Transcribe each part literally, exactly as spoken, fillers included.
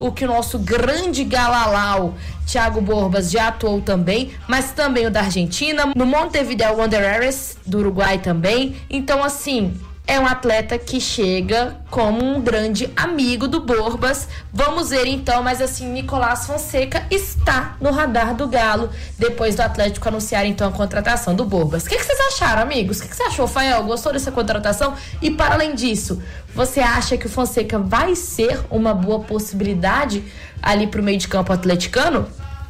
o que o nosso grande galalau Thiago Borbas já atuou também, mas também o da Argentina, no Montevideo Wanderers do Uruguai também. Então, assim, é um atleta que chega como um grande amigo do Borbas. Vamos ver então, mas assim, Nicolás Fonseca está no radar do Galo, depois do Atlético anunciar então a contratação do Borbas. O que, que vocês acharam, amigos? O que, que você achou, Fael? Gostou dessa contratação? E para além disso, você acha que o Fonseca vai ser uma boa possibilidade ali pro meio de campo atleticano?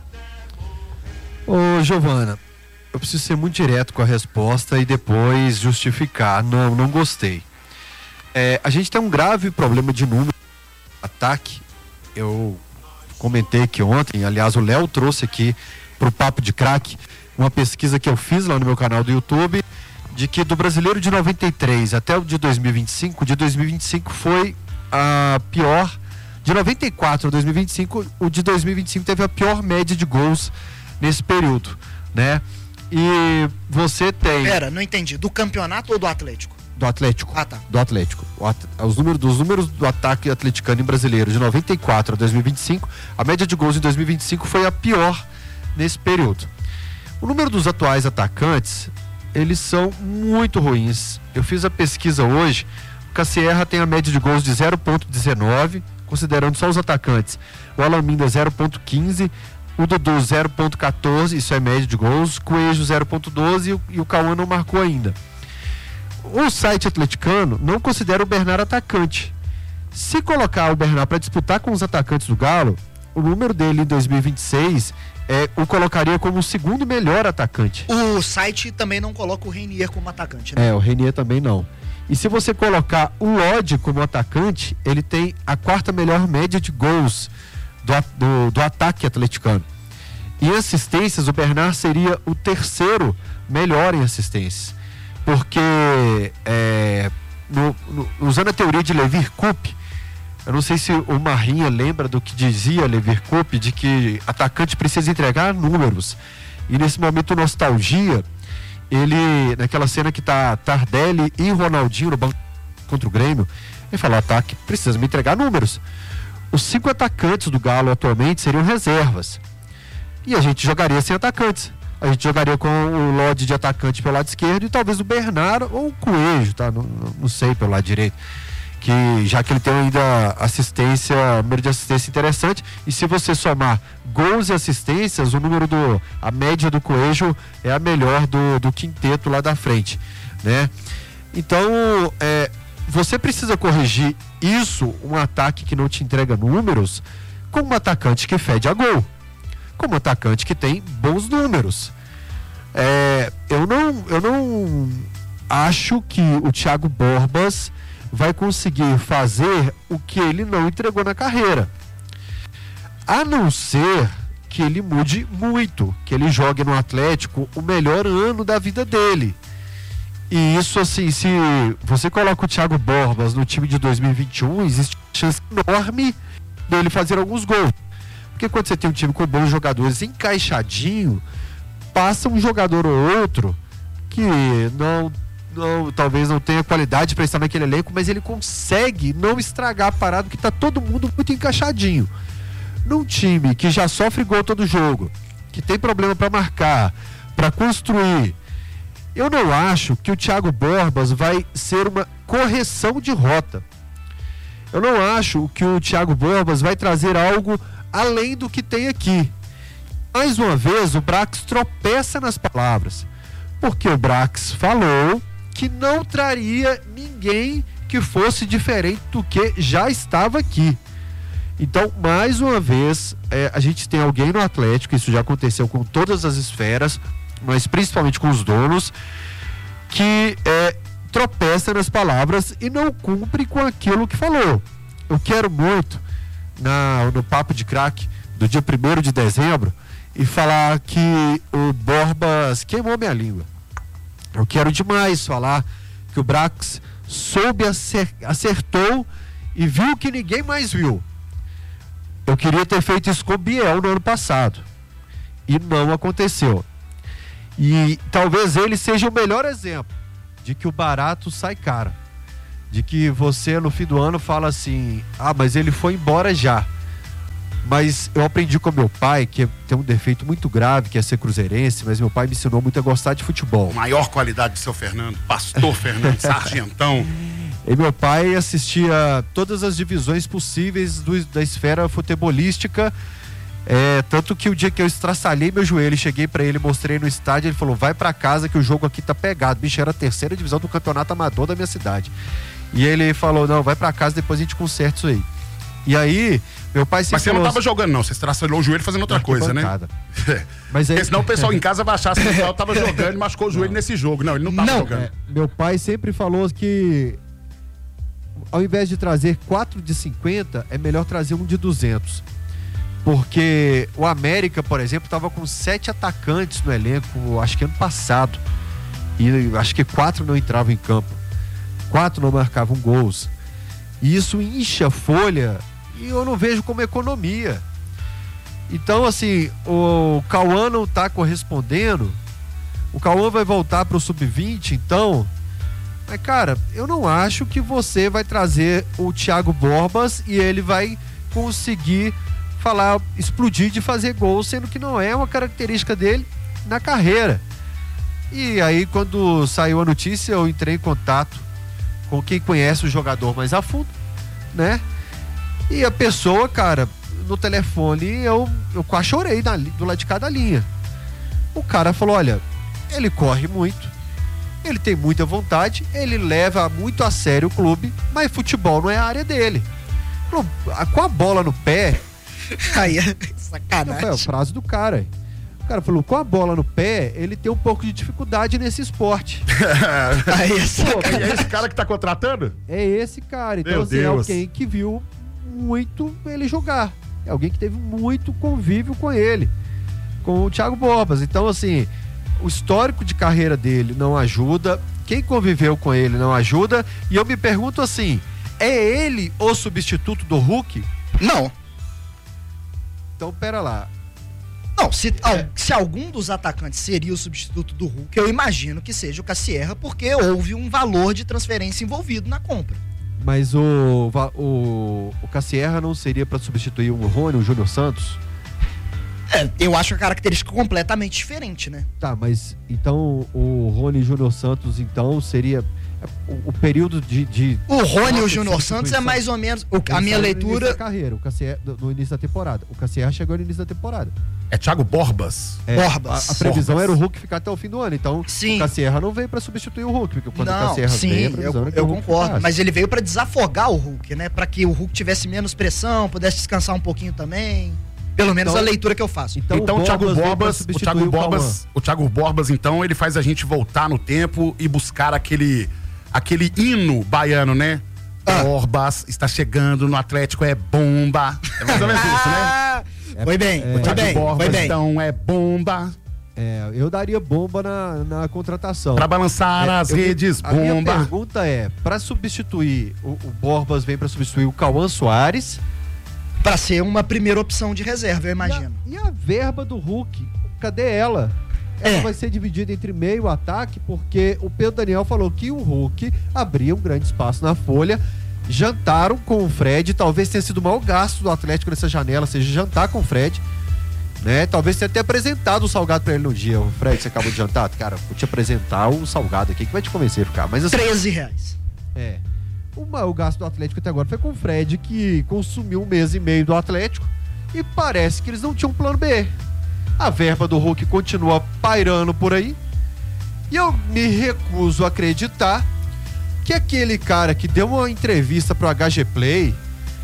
Ô, Giovana, eu preciso ser muito direto com a resposta e depois justificar. Não, não gostei. É, a gente tem um grave problema de número de ataque. Eu comentei aqui ontem, aliás, o Léo trouxe aqui pro Papo de Craque uma pesquisa que eu fiz lá no meu canal do YouTube, de que do brasileiro de noventa e três até o de dois mil e vinte e cinco, de dois mil e vinte e cinco foi a pior. De noventa e quatro a dois mil e vinte e cinco, o de dois mil e vinte e cinco teve a pior média de gols nesse período, né? E você tem... Pera, não entendi. Do campeonato ou do Atlético? Do Atlético. Ah, tá. Do Atlético. At... Os números, dos números do ataque atleticano e brasileiro de noventa e quatro a dois mil e vinte e cinco, a média de gols em dois mil e vinte e cinco foi a pior nesse período. O número dos atuais atacantes, eles são muito ruins. Eu fiz a pesquisa hoje. O Cassierra tem a média de gols de zero vírgula dezenove, considerando só os atacantes. O Alaminda zero vírgula quinze, o Dudu zero vírgula quatorze, isso é média de gols, Coelho zero vírgula doze e o, e o Cauã não marcou ainda. O site atleticano não considera o Bernard atacante. Se colocar o Bernard para disputar com os atacantes do Galo, o número dele em dois mil e vinte e seis é, o colocaria como o segundo melhor atacante. O site também não coloca o Reinier como atacante, né? É, o Reinier também não. E se você colocar o Lodge como atacante, ele tem a quarta melhor média de gols do, do, do ataque atleticano. E assistências, o Bernard seria o terceiro melhor em assistências. Porque, é, no, no, usando a teoria de Leverkusen, eu não sei se o Marrinha lembra do que dizia Leverkusen, de que atacante precisa entregar números. E nesse momento nostalgia, ele, naquela cena que tá Tardelli e Ronaldinho no banco contra o Grêmio, ele falou: ataque precisa me entregar números. Os cinco atacantes do Galo atualmente seriam reservas. E a gente jogaria sem atacantes. A gente jogaria com o Lodge de atacante pelo lado esquerdo e talvez o Bernard ou o Coelho, tá? Não, não sei pelo lado direito. Que, já que ele tem ainda assistência, número de assistência interessante, e se você somar gols e assistências, o número do, a média do Coelho é a melhor do, do quinteto lá da frente, né? Então, é, você precisa corrigir isso, um ataque que não te entrega números, com um atacante que fede a gol, com um atacante que tem bons números. É, eu não, eu não acho que o Thiago Borbas vai conseguir fazer o que ele não entregou na carreira, a não ser que ele mude muito, que ele jogue no Atlético o melhor ano da vida dele. E isso, assim, se você coloca o Thiago Borbas no time de dois mil e vinte e um, existe uma chance enorme dele fazer alguns gols, porque quando você tem um time com bons jogadores encaixadinho, passa um jogador ou outro que não Não, talvez não tenha qualidade para estar naquele elenco, mas ele consegue não estragar a parada, que tá todo mundo muito encaixadinho. Num time que já sofre gol todo jogo, que tem problema para marcar, para construir, eu não acho que o Thiago Borbas vai ser uma correção de rota. Eu não acho que o Thiago Borbas vai trazer algo além do que tem aqui. Mais uma vez, o Brax tropeça nas palavras, porque o Brax falou que não traria ninguém que fosse diferente do que já estava aqui. Então, mais uma vez, é, a gente tem alguém no Atlético, isso já aconteceu com todas as esferas, mas principalmente com os donos, que é, tropeça nas palavras e não cumpre com aquilo que falou. Eu quero muito, na, no Papo de Craque do dia primeiro de dezembro, e falar que o Borbas queimou minha língua. Eu quero demais falar que o Brax soube, acertou e viu que ninguém mais viu. Eu queria ter feito isso com o Biel no ano passado e não aconteceu. E talvez ele seja o melhor exemplo de que o barato sai caro, de que você no fim do ano fala assim: ah, mas ele foi embora já. Mas eu aprendi com meu pai, que tem um defeito muito grave, que é ser cruzeirense, mas meu pai me ensinou muito a gostar de futebol. Maior qualidade do seu Fernando, pastor Fernando, sargentão. E meu pai assistia todas as divisões possíveis do, da esfera futebolística. É, tanto que o dia que eu estraçalhei meu joelho, cheguei pra ele, mostrei no estádio, ele falou, vai pra casa que o jogo aqui tá pegado. Bicho, era a terceira divisão do campeonato amador da minha cidade. E ele falou, não, vai pra casa, depois a gente conserta isso aí. E aí, meu pai sempre Mas você falou, não tava jogando não, você estraçalhou o joelho fazendo outra coisa, né? Mas aí... Porque senão o pessoal em casa vai achar que o tava jogando e machucou o joelho não. nesse jogo. Não, ele não tava não. jogando. É, meu pai sempre falou que ao invés de trazer quatro de cinquenta, é melhor trazer um de duzentos. Porque o América, por exemplo, estava com sete atacantes no elenco, acho que ano passado. E acho que quatro não entravam em campo. Quatro não marcavam gols. E isso incha a folha e eu não vejo como economia. Então, assim, o Cauã não está correspondendo. O Cauã vai voltar para o sub vinte, então... Mas, cara, eu não acho que você vai trazer o Thiago Borbas e ele vai conseguir falar, explodir de fazer gol, sendo que não é uma característica dele na carreira. E aí, quando saiu a notícia, eu entrei em contato com quem conhece o jogador mais a fundo, né? E a pessoa, cara, no telefone, eu, eu quase chorei na, do lado de cada linha. O cara falou, olha, ele corre muito, ele tem muita vontade, ele leva muito a sério o clube, mas futebol não é a área dele. Falou, com a bola no pé... Aí é sacanagem. É a frase do cara. O cara falou, com a bola no pé, ele tem um pouco de dificuldade nesse esporte. Aí é Pô, sacanagem. é esse cara que tá contratando? É esse cara. Então, Meu assim, é Deus. alguém que viu muito ele jogar. É alguém que teve muito convívio com ele, com o Thiago Borbas. Então, assim, o histórico de carreira dele não ajuda, quem conviveu com ele não ajuda, e eu me pergunto assim, é ele o substituto do Hulk? Não. Então, pera lá. Não, se, al- se algum dos atacantes seria o substituto do Hulk, eu imagino que seja o Cassierra, porque houve um valor de transferência envolvido na compra. Mas o, va- o, o Cassierra não seria para substituir o Rony, o Júnior Santos? É, eu acho a característica completamente diferente, né? Tá, mas então o Rony e o Júnior Santos, então, seria o, o período de, de... O Rony e o de Júnior Santos é substituição. mais ou menos... o- Eles a minha saíram no início leitura... da carreira, o Cassierra, no, no início da temporada. O Cassierra chegou no início da temporada. É Thiago Borbas? É, Borbas. A, a previsão Borbas. era o Hulk ficar até o fim do ano. Então, Sim. o Cassierra não veio pra substituir o Hulk, porque quando o Não, Cassierra sim, veio, a previsão eu, era que eu o Hulk concordo. ficasse. Mas ele veio pra desafogar o Hulk, né? Pra que o Hulk tivesse menos pressão, pudesse descansar um pouquinho também. Pelo menos Então- a leitura que eu faço. Então, Então, o o Thiago Borbas veio pra Borbas, o substituir Thiago o Cauã. Borbas, o Thiago Borbas, então, ele faz a gente voltar no tempo e buscar aquele, aquele hino baiano, né? Ah. Borbas está chegando no Atlético, é bomba. É mais ou menos isso, né? Ah, foi bem, é, foi Thiago bem, Borbas, foi bem. então, é bomba. É, eu daria bomba na, na contratação. Pra balançar É, as eu- redes, A minha bomba. pergunta é, pra substituir, o, o Borbas vem pra substituir o Cauã Soares. Pra ser uma primeira opção de reserva, eu E a, imagino. e a verba do Hulk? Cadê ela? Ela É. vai ser dividida entre meio e ataque, porque o Pedro Daniel falou que o Hulk abria um grande espaço na folha. Jantaram com o Fred, talvez tenha sido o maior gasto do Atlético nessa janela, seja jantar com o Fred, né? Talvez tenha até apresentado o salgado pra ele no dia. O Fred, você acabou de jantar? Cara, vou te apresentar o salgado aqui que vai te convencer a ficar. Mas assim, treze reais. é. O maior gasto do Atlético até agora foi com o Fred, que consumiu um mês e meio do Atlético e parece que eles não tinham plano B. A verba do Hulk continua pairando por aí e eu me recuso a acreditar que aquele cara que deu uma entrevista pro H G Play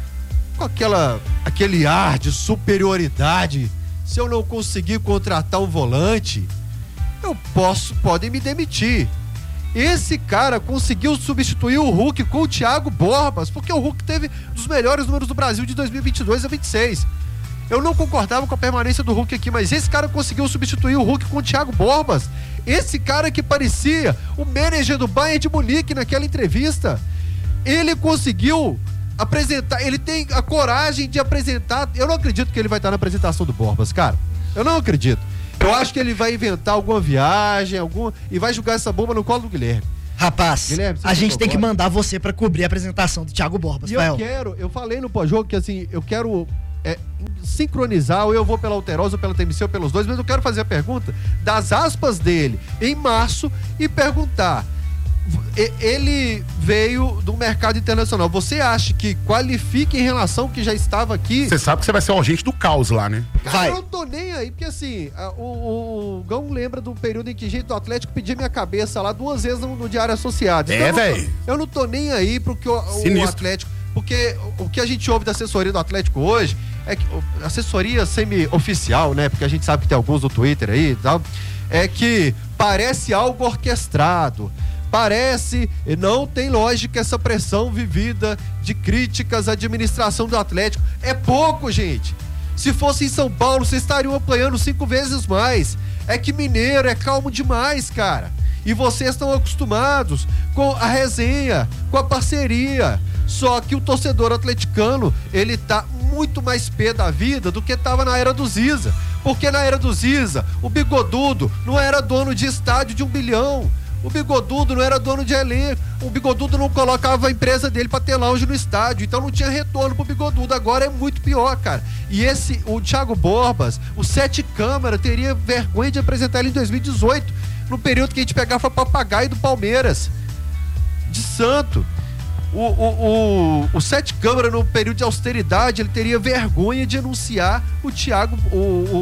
com aquela, aquele ar de superioridade, se eu não conseguir contratar um volante, eu posso, podem me demitir. Esse cara conseguiu substituir o Hulk com o Thiago Borbas, porque o Hulk teve um dos melhores números do Brasil de dois mil e vinte e dois a vinte e seis. Eu não concordava com a permanência do Hulk aqui, mas esse cara conseguiu substituir o Hulk com o Thiago Borbas. Esse cara que parecia o manager do Bayern de Munique naquela entrevista. Ele conseguiu apresentar, ele tem a coragem de apresentar. Eu não acredito que ele vai estar na apresentação do Borbas, cara. Eu não acredito. Eu acho que ele vai inventar alguma viagem, algum e vai jogar essa bomba no colo do Guilherme. Rapaz, Guilherme, você a gente tem que concorda? mandar você pra cobrir a apresentação do Thiago Borbas, E eu Fael. quero, eu falei no pós-jogo que assim, eu quero é, sincronizar, ou eu vou pela Alterosa, ou pela T M C, ou pelos dois, mas eu quero fazer a pergunta das aspas dele em março e perguntar, ele veio do mercado internacional, você acha que qualifica em relação ao que já estava aqui? Você sabe que você vai ser o agente do caos lá, né? Cara, vai. Eu não tô nem aí, porque assim, o, o, o Gão lembra do período em que gente do Atlético pedia minha cabeça lá duas vezes no, no Diário Associado. Então, é, velho. Eu não tô nem aí pro que o, o Atlético, porque o que a gente ouve da assessoria do Atlético hoje é que assessoria semi-oficial, né? Porque a gente sabe que tem alguns do Twitter aí e tal, é que parece algo orquestrado. Parece, não tem lógica essa pressão vivida de críticas à administração do Atlético. É pouco, gente. Se fosse em São Paulo, vocês estariam apanhando cinco vezes mais. É que mineiro é calmo demais, cara. E vocês estão acostumados com a resenha, com a parceria. Só que o torcedor atleticano, ele tá muito mais pé da vida do que tava na era do Ziza. Porque na era do Ziza, o Bigodudo não era dono de estádio de um bilhão. O Bigodudo não era dono de elenco. O Bigodudo não colocava a empresa dele pra ter lounge no estádio. Então não tinha retorno pro Bigodudo. Agora é muito pior, cara. E esse, o Thiago Borbas, o Sete Câmara, teria vergonha de apresentar ele em dois mil e dezoito, no período que a gente pegava papagaio do Palmeiras, de Santo. O, o, o, o Sete Câmara, no período de austeridade, ele teria vergonha de anunciar o Thiago, o,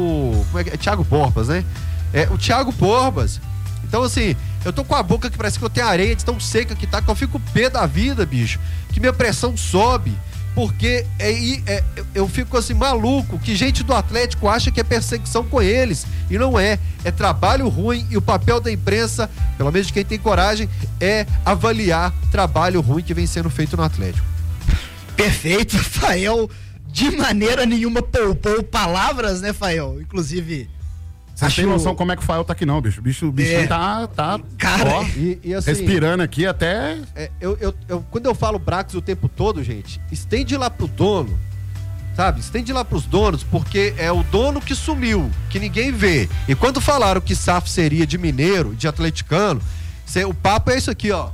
o como é que é? Thiago Borbas, né? É, o Thiago Borbas. Então, assim, eu tô com a boca que parece que eu tenho areia de tão seca que tá, que eu fico pé da vida, bicho. Que minha pressão sobe, porque é, é, eu fico assim, maluco, que gente do Atlético acha que é perseguição com eles. E não é. É trabalho ruim e o papel da imprensa, pelo menos de quem tem coragem, é avaliar trabalho ruim que vem sendo feito no Atlético. Perfeito, Fael. De maneira nenhuma poupou palavras, né, Fael? Inclusive... Você tem noção como é que o Fael tá aqui não, bicho. O bicho, o bicho é. tá, tá Cara, ó, e, e assim, respirando aqui até... É, eu, eu, eu, quando eu falo Brax o tempo todo, gente, estende lá pro dono, sabe? Estende lá pros donos, porque é o dono que sumiu, que ninguém vê. E quando falaram que S A F seria de mineiro, de atleticano, cê, o papo é isso aqui, ó.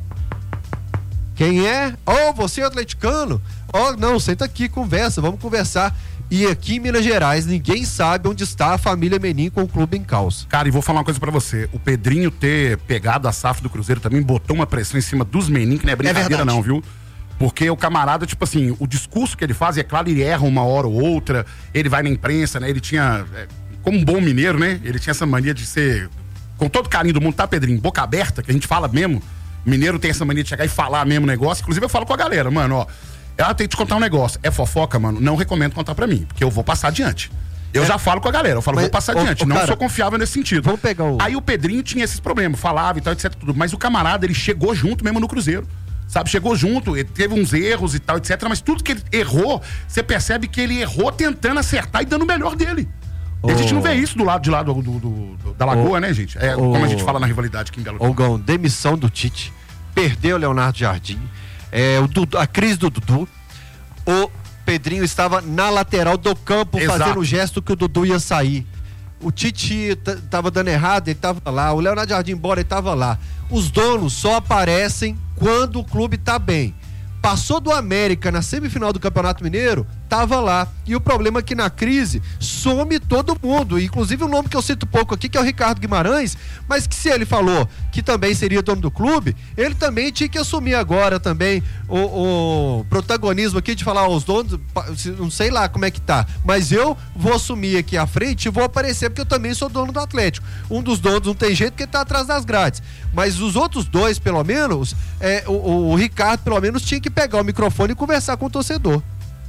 Quem é? Oh, você é atleticano? Oh, não, senta aqui, conversa, vamos conversar. E aqui em Minas Gerais, ninguém sabe onde está a família Menin com o clube em caos. Cara, e vou falar uma coisa pra você. O Pedrinho ter pegado a S A F do Cruzeiro também botou uma pressão em cima dos Menin, que não é brincadeira é não, viu? Porque o camarada, tipo assim, o discurso que ele faz, é claro, ele erra uma hora ou outra, ele vai na imprensa, né? Ele tinha, é, como um bom mineiro, né? Ele tinha essa mania de ser, com todo carinho do mundo, tá, Pedrinho? Boca aberta, que a gente fala mesmo. Mineiro tem essa mania de chegar e falar mesmo negócio. Inclusive eu falo com a galera, mano, ó. Ela tem que te contar um negócio. É fofoca, mano? Não recomendo contar pra mim, porque eu vou passar adiante. Eu é. já falo com a galera, eu falo, mas, vou passar ô, adiante. ô, não cara, sou confiável nesse sentido. Vamos pegar o... Aí o Pedrinho tinha esses problemas, falava e tal, etc, tudo. Mas o camarada, ele chegou junto mesmo no Cruzeiro. Sabe, chegou junto, ele teve uns erros e tal, etcétera. Mas tudo que ele errou, você percebe que ele errou tentando acertar e dando o melhor dele. Oh. E a gente não vê isso do lado de lá do, do, do, do, da Lagoa, oh. né, gente? É oh. como a gente fala na rivalidade aqui em Belo Horizonte. Ogão, demissão do Tite, perdeu o Leonardo Jardim, é, o Dudu, a crise do Dudu. O Pedrinho estava na lateral do campo, exato, fazendo o gesto que o Dudu ia sair. O Tite tava dando errado, ele tava lá. O Leonardo Jardim embora, ele tava lá. Os donos só aparecem quando o clube tá bem. Passou do América na semifinal do Campeonato Mineiro, tava lá. E o problema é que na crise some todo mundo. Inclusive o nome que eu cito pouco aqui, que é o Ricardo Guimarães, mas que se ele falou que também seria dono do clube, ele também tinha que assumir agora também o, o protagonismo aqui de falar aos donos, não sei lá como é que tá, mas eu vou assumir aqui à frente e vou aparecer porque eu também sou dono do Atlético. Um dos donos não tem jeito porque tá atrás das grades. Mas os outros dois, pelo menos, é, o, o, o Ricardo, pelo menos, tinha que pegar o microfone e conversar com o torcedor.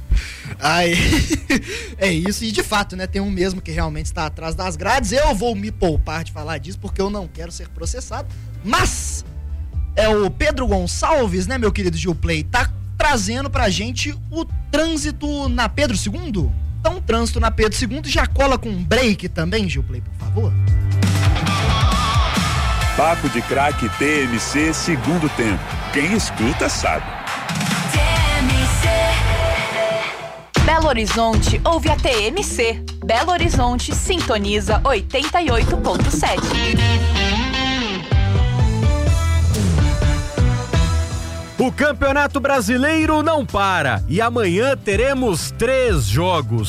Ai, é isso, e de fato, né, tem um mesmo que realmente está atrás das grades. Eu vou me poupar de falar disso porque eu não quero ser processado, mas é o Pedro Gonçalves, né, meu querido Gilplay, tá trazendo pra gente o trânsito na Pedro segundo. Então, o trânsito na Pedro segundo já cola com um break também, Gilplay, por favor. Papo de Craque T M C segundo tempo. Quem escuta sabe. T M C. Belo Horizonte ouve a T M C. Belo Horizonte sintoniza oitenta e oito ponto sete. O Campeonato Brasileiro não para e amanhã teremos três jogos.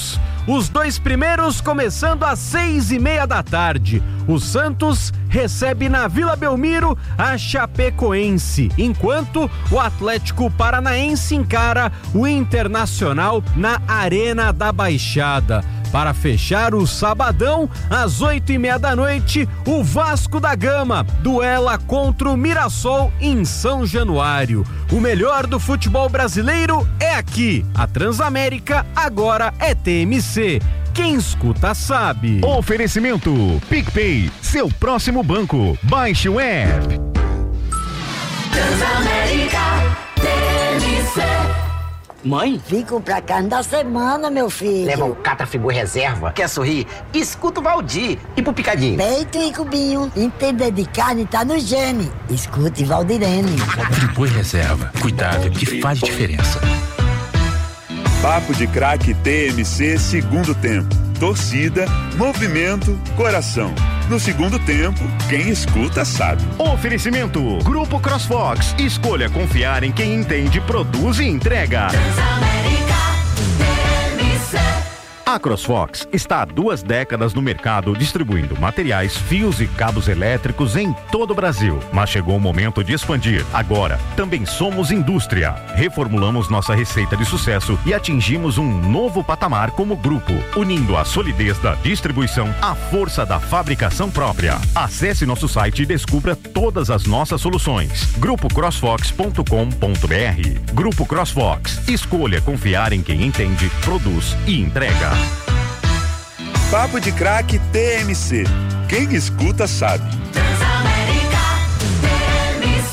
Os dois primeiros começando às seis e meia da tarde. O Santos recebe na Vila Belmiro a Chapecoense, enquanto o Atlético Paranaense encara o Internacional na Arena da Baixada. Para fechar o sabadão, às oito e meia da noite, o Vasco da Gama duela contra o Mirassol em São Januário. O melhor do futebol brasileiro é aqui. A Transamérica agora é T M C. Quem escuta sabe. Oferecimento PicPay, seu próximo banco. Baixe o app. Transamérica T M C. Mãe? Fico pra carne da semana, meu filho. Leva o Catafigo Reserva. Quer sorrir? Escuta o Valdir. E pro Picadinho? Peito e cubinho. Entender de carne tá no gene. Escute Valdirene. Friboi Reserva. Cuidado que faz diferença. Papo de Craque T M C segundo tempo. Torcida, movimento, coração. No segundo tempo, quem escuta sabe. Oferecimento Grupo CrossFox. Escolha confiar em quem entende, produz e entrega. Transamérica T M C. A CrossFox está há duas décadas no mercado distribuindo materiais, fios e cabos elétricos em todo o Brasil. Mas chegou o momento de expandir. Agora, também somos indústria. Reformulamos nossa receita de sucesso e atingimos um novo patamar como grupo, unindo a solidez da distribuição à força da fabricação própria. Acesse nosso site e descubra todas as nossas soluções. grupo crossfox ponto com ponto b r. Grupo CrossFox. Escolha confiar em quem entende, produz e entrega. Papo de Craque T M C. Quem escuta sabe. Transamérica T M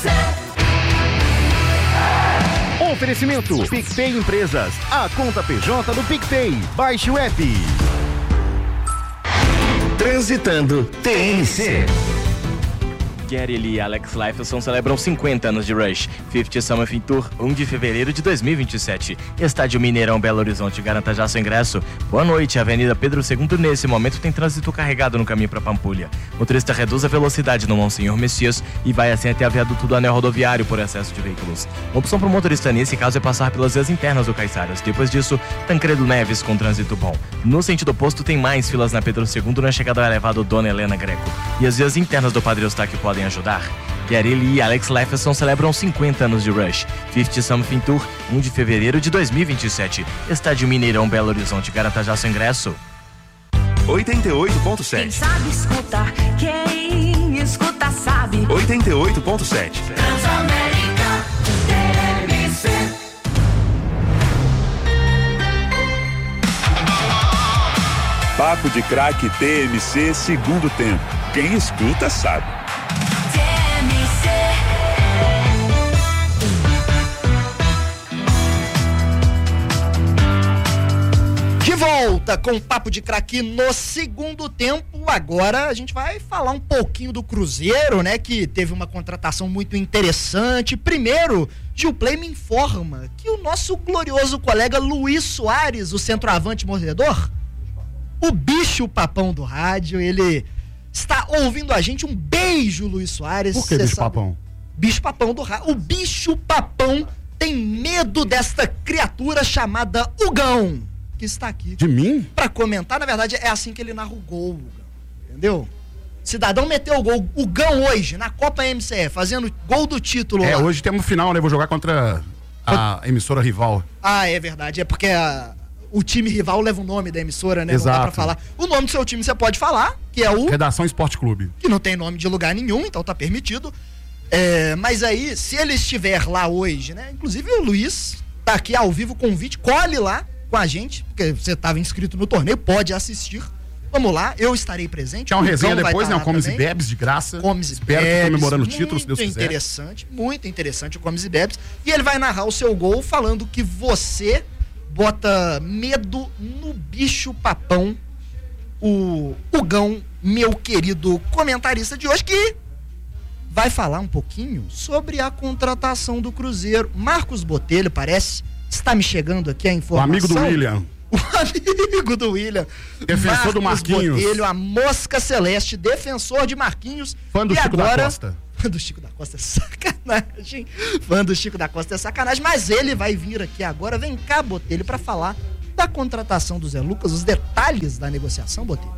C. Oferecimento PicPay Empresas. A conta P J do PicPay. Baixe o app. Transitando T M C. Gary Lee e Alex Lifeson celebram cinquenta anos de Rush. cinquenta Summer Fin Tour, um de fevereiro de dois mil e vinte e sete. Estádio Mineirão, Belo Horizonte. Garanta já seu ingresso. Boa noite. Avenida Pedro segundo, nesse momento, tem trânsito carregado no caminho para Pampulha. Motorista reduz a velocidade no Monsenhor Messias e vai assim até a viaduto do anel rodoviário por excesso de veículos. Uma opção para o motorista nesse caso é passar pelas vias internas do Caiçaras. Depois disso, Tancredo Neves com trânsito bom. No sentido oposto, tem mais filas na Pedro segundo na chegada ao elevado Dona Helena Greco. E as vias internas do Padre Eustáquio podem ajudar. Gary Lee e Alex Lifeson celebram cinquenta anos de Rush. cinquenta Summer Fin Tour, um de fevereiro de dois mil e vinte e sete. Estádio Mineirão, Belo Horizonte. Garanta já seu ingresso. oitenta e oito ponto Quem sete. sabe escutar, quem escuta sabe. oitenta e oito ponto sete. Transamérica T M C. Papo de Craque T M C segundo tempo. Quem escuta sabe. T M C. De volta com o Papo de Craque no segundo tempo. Agora a gente vai falar um pouquinho do Cruzeiro, né? Que teve uma contratação muito interessante. Primeiro, Gilplay me informa que o nosso glorioso colega Luiz Soares, o centroavante mordedor, o bicho papão do rádio, ele está ouvindo a gente. Um beijo, Luiz Soares. Por que bicho papão? Bicho papão do rádio. O bicho papão tem medo desta criatura chamada Hugão, que está aqui. De mim? Pra comentar. Na verdade, é assim que ele narra o gol, entendeu? Cidadão meteu o gol. O Gão hoje, na Copa M C E, fazendo gol do título. É, lá. hoje temos final, né? Vou jogar contra a emissora rival. Ah, é verdade. É porque a, o time rival leva o nome da emissora, né? Exato. Não dá pra falar. O nome do seu time você pode falar, que é o... Redação Esporte Clube. Que não tem nome de lugar nenhum, então tá permitido. É, mas aí, se ele estiver lá hoje, né? Inclusive o Luiz tá aqui ao vivo, convite, colhe lá com a gente, porque você estava inscrito no torneio, pode assistir. Vamos lá, eu estarei presente. Tinha uma resenha depois, né? Um Um Comes e Bebes de graça. Comes e Espero Bebes, que comemorando o título, se Deus muito quiser. interessante, muito interessante o Comes e Bebes. E ele vai narrar o seu gol falando que você bota medo no bicho papão, o Hugão, meu querido comentarista de hoje, que vai falar um pouquinho sobre a contratação do Cruzeiro. Marcos Botelho, parece, está me chegando aqui a informação. O amigo do William. O amigo do William. Defensor Marcos do Marquinhos. Botelho, a mosca celeste, defensor de Marquinhos. Fã do e Chico agora... da Costa. Fã do Chico da Costa é sacanagem. Fã do Chico da Costa é sacanagem. Mas ele vai vir aqui agora. Vem cá, Botelho, para falar da contratação do Zé Lucas, os detalhes da negociação, Botelho?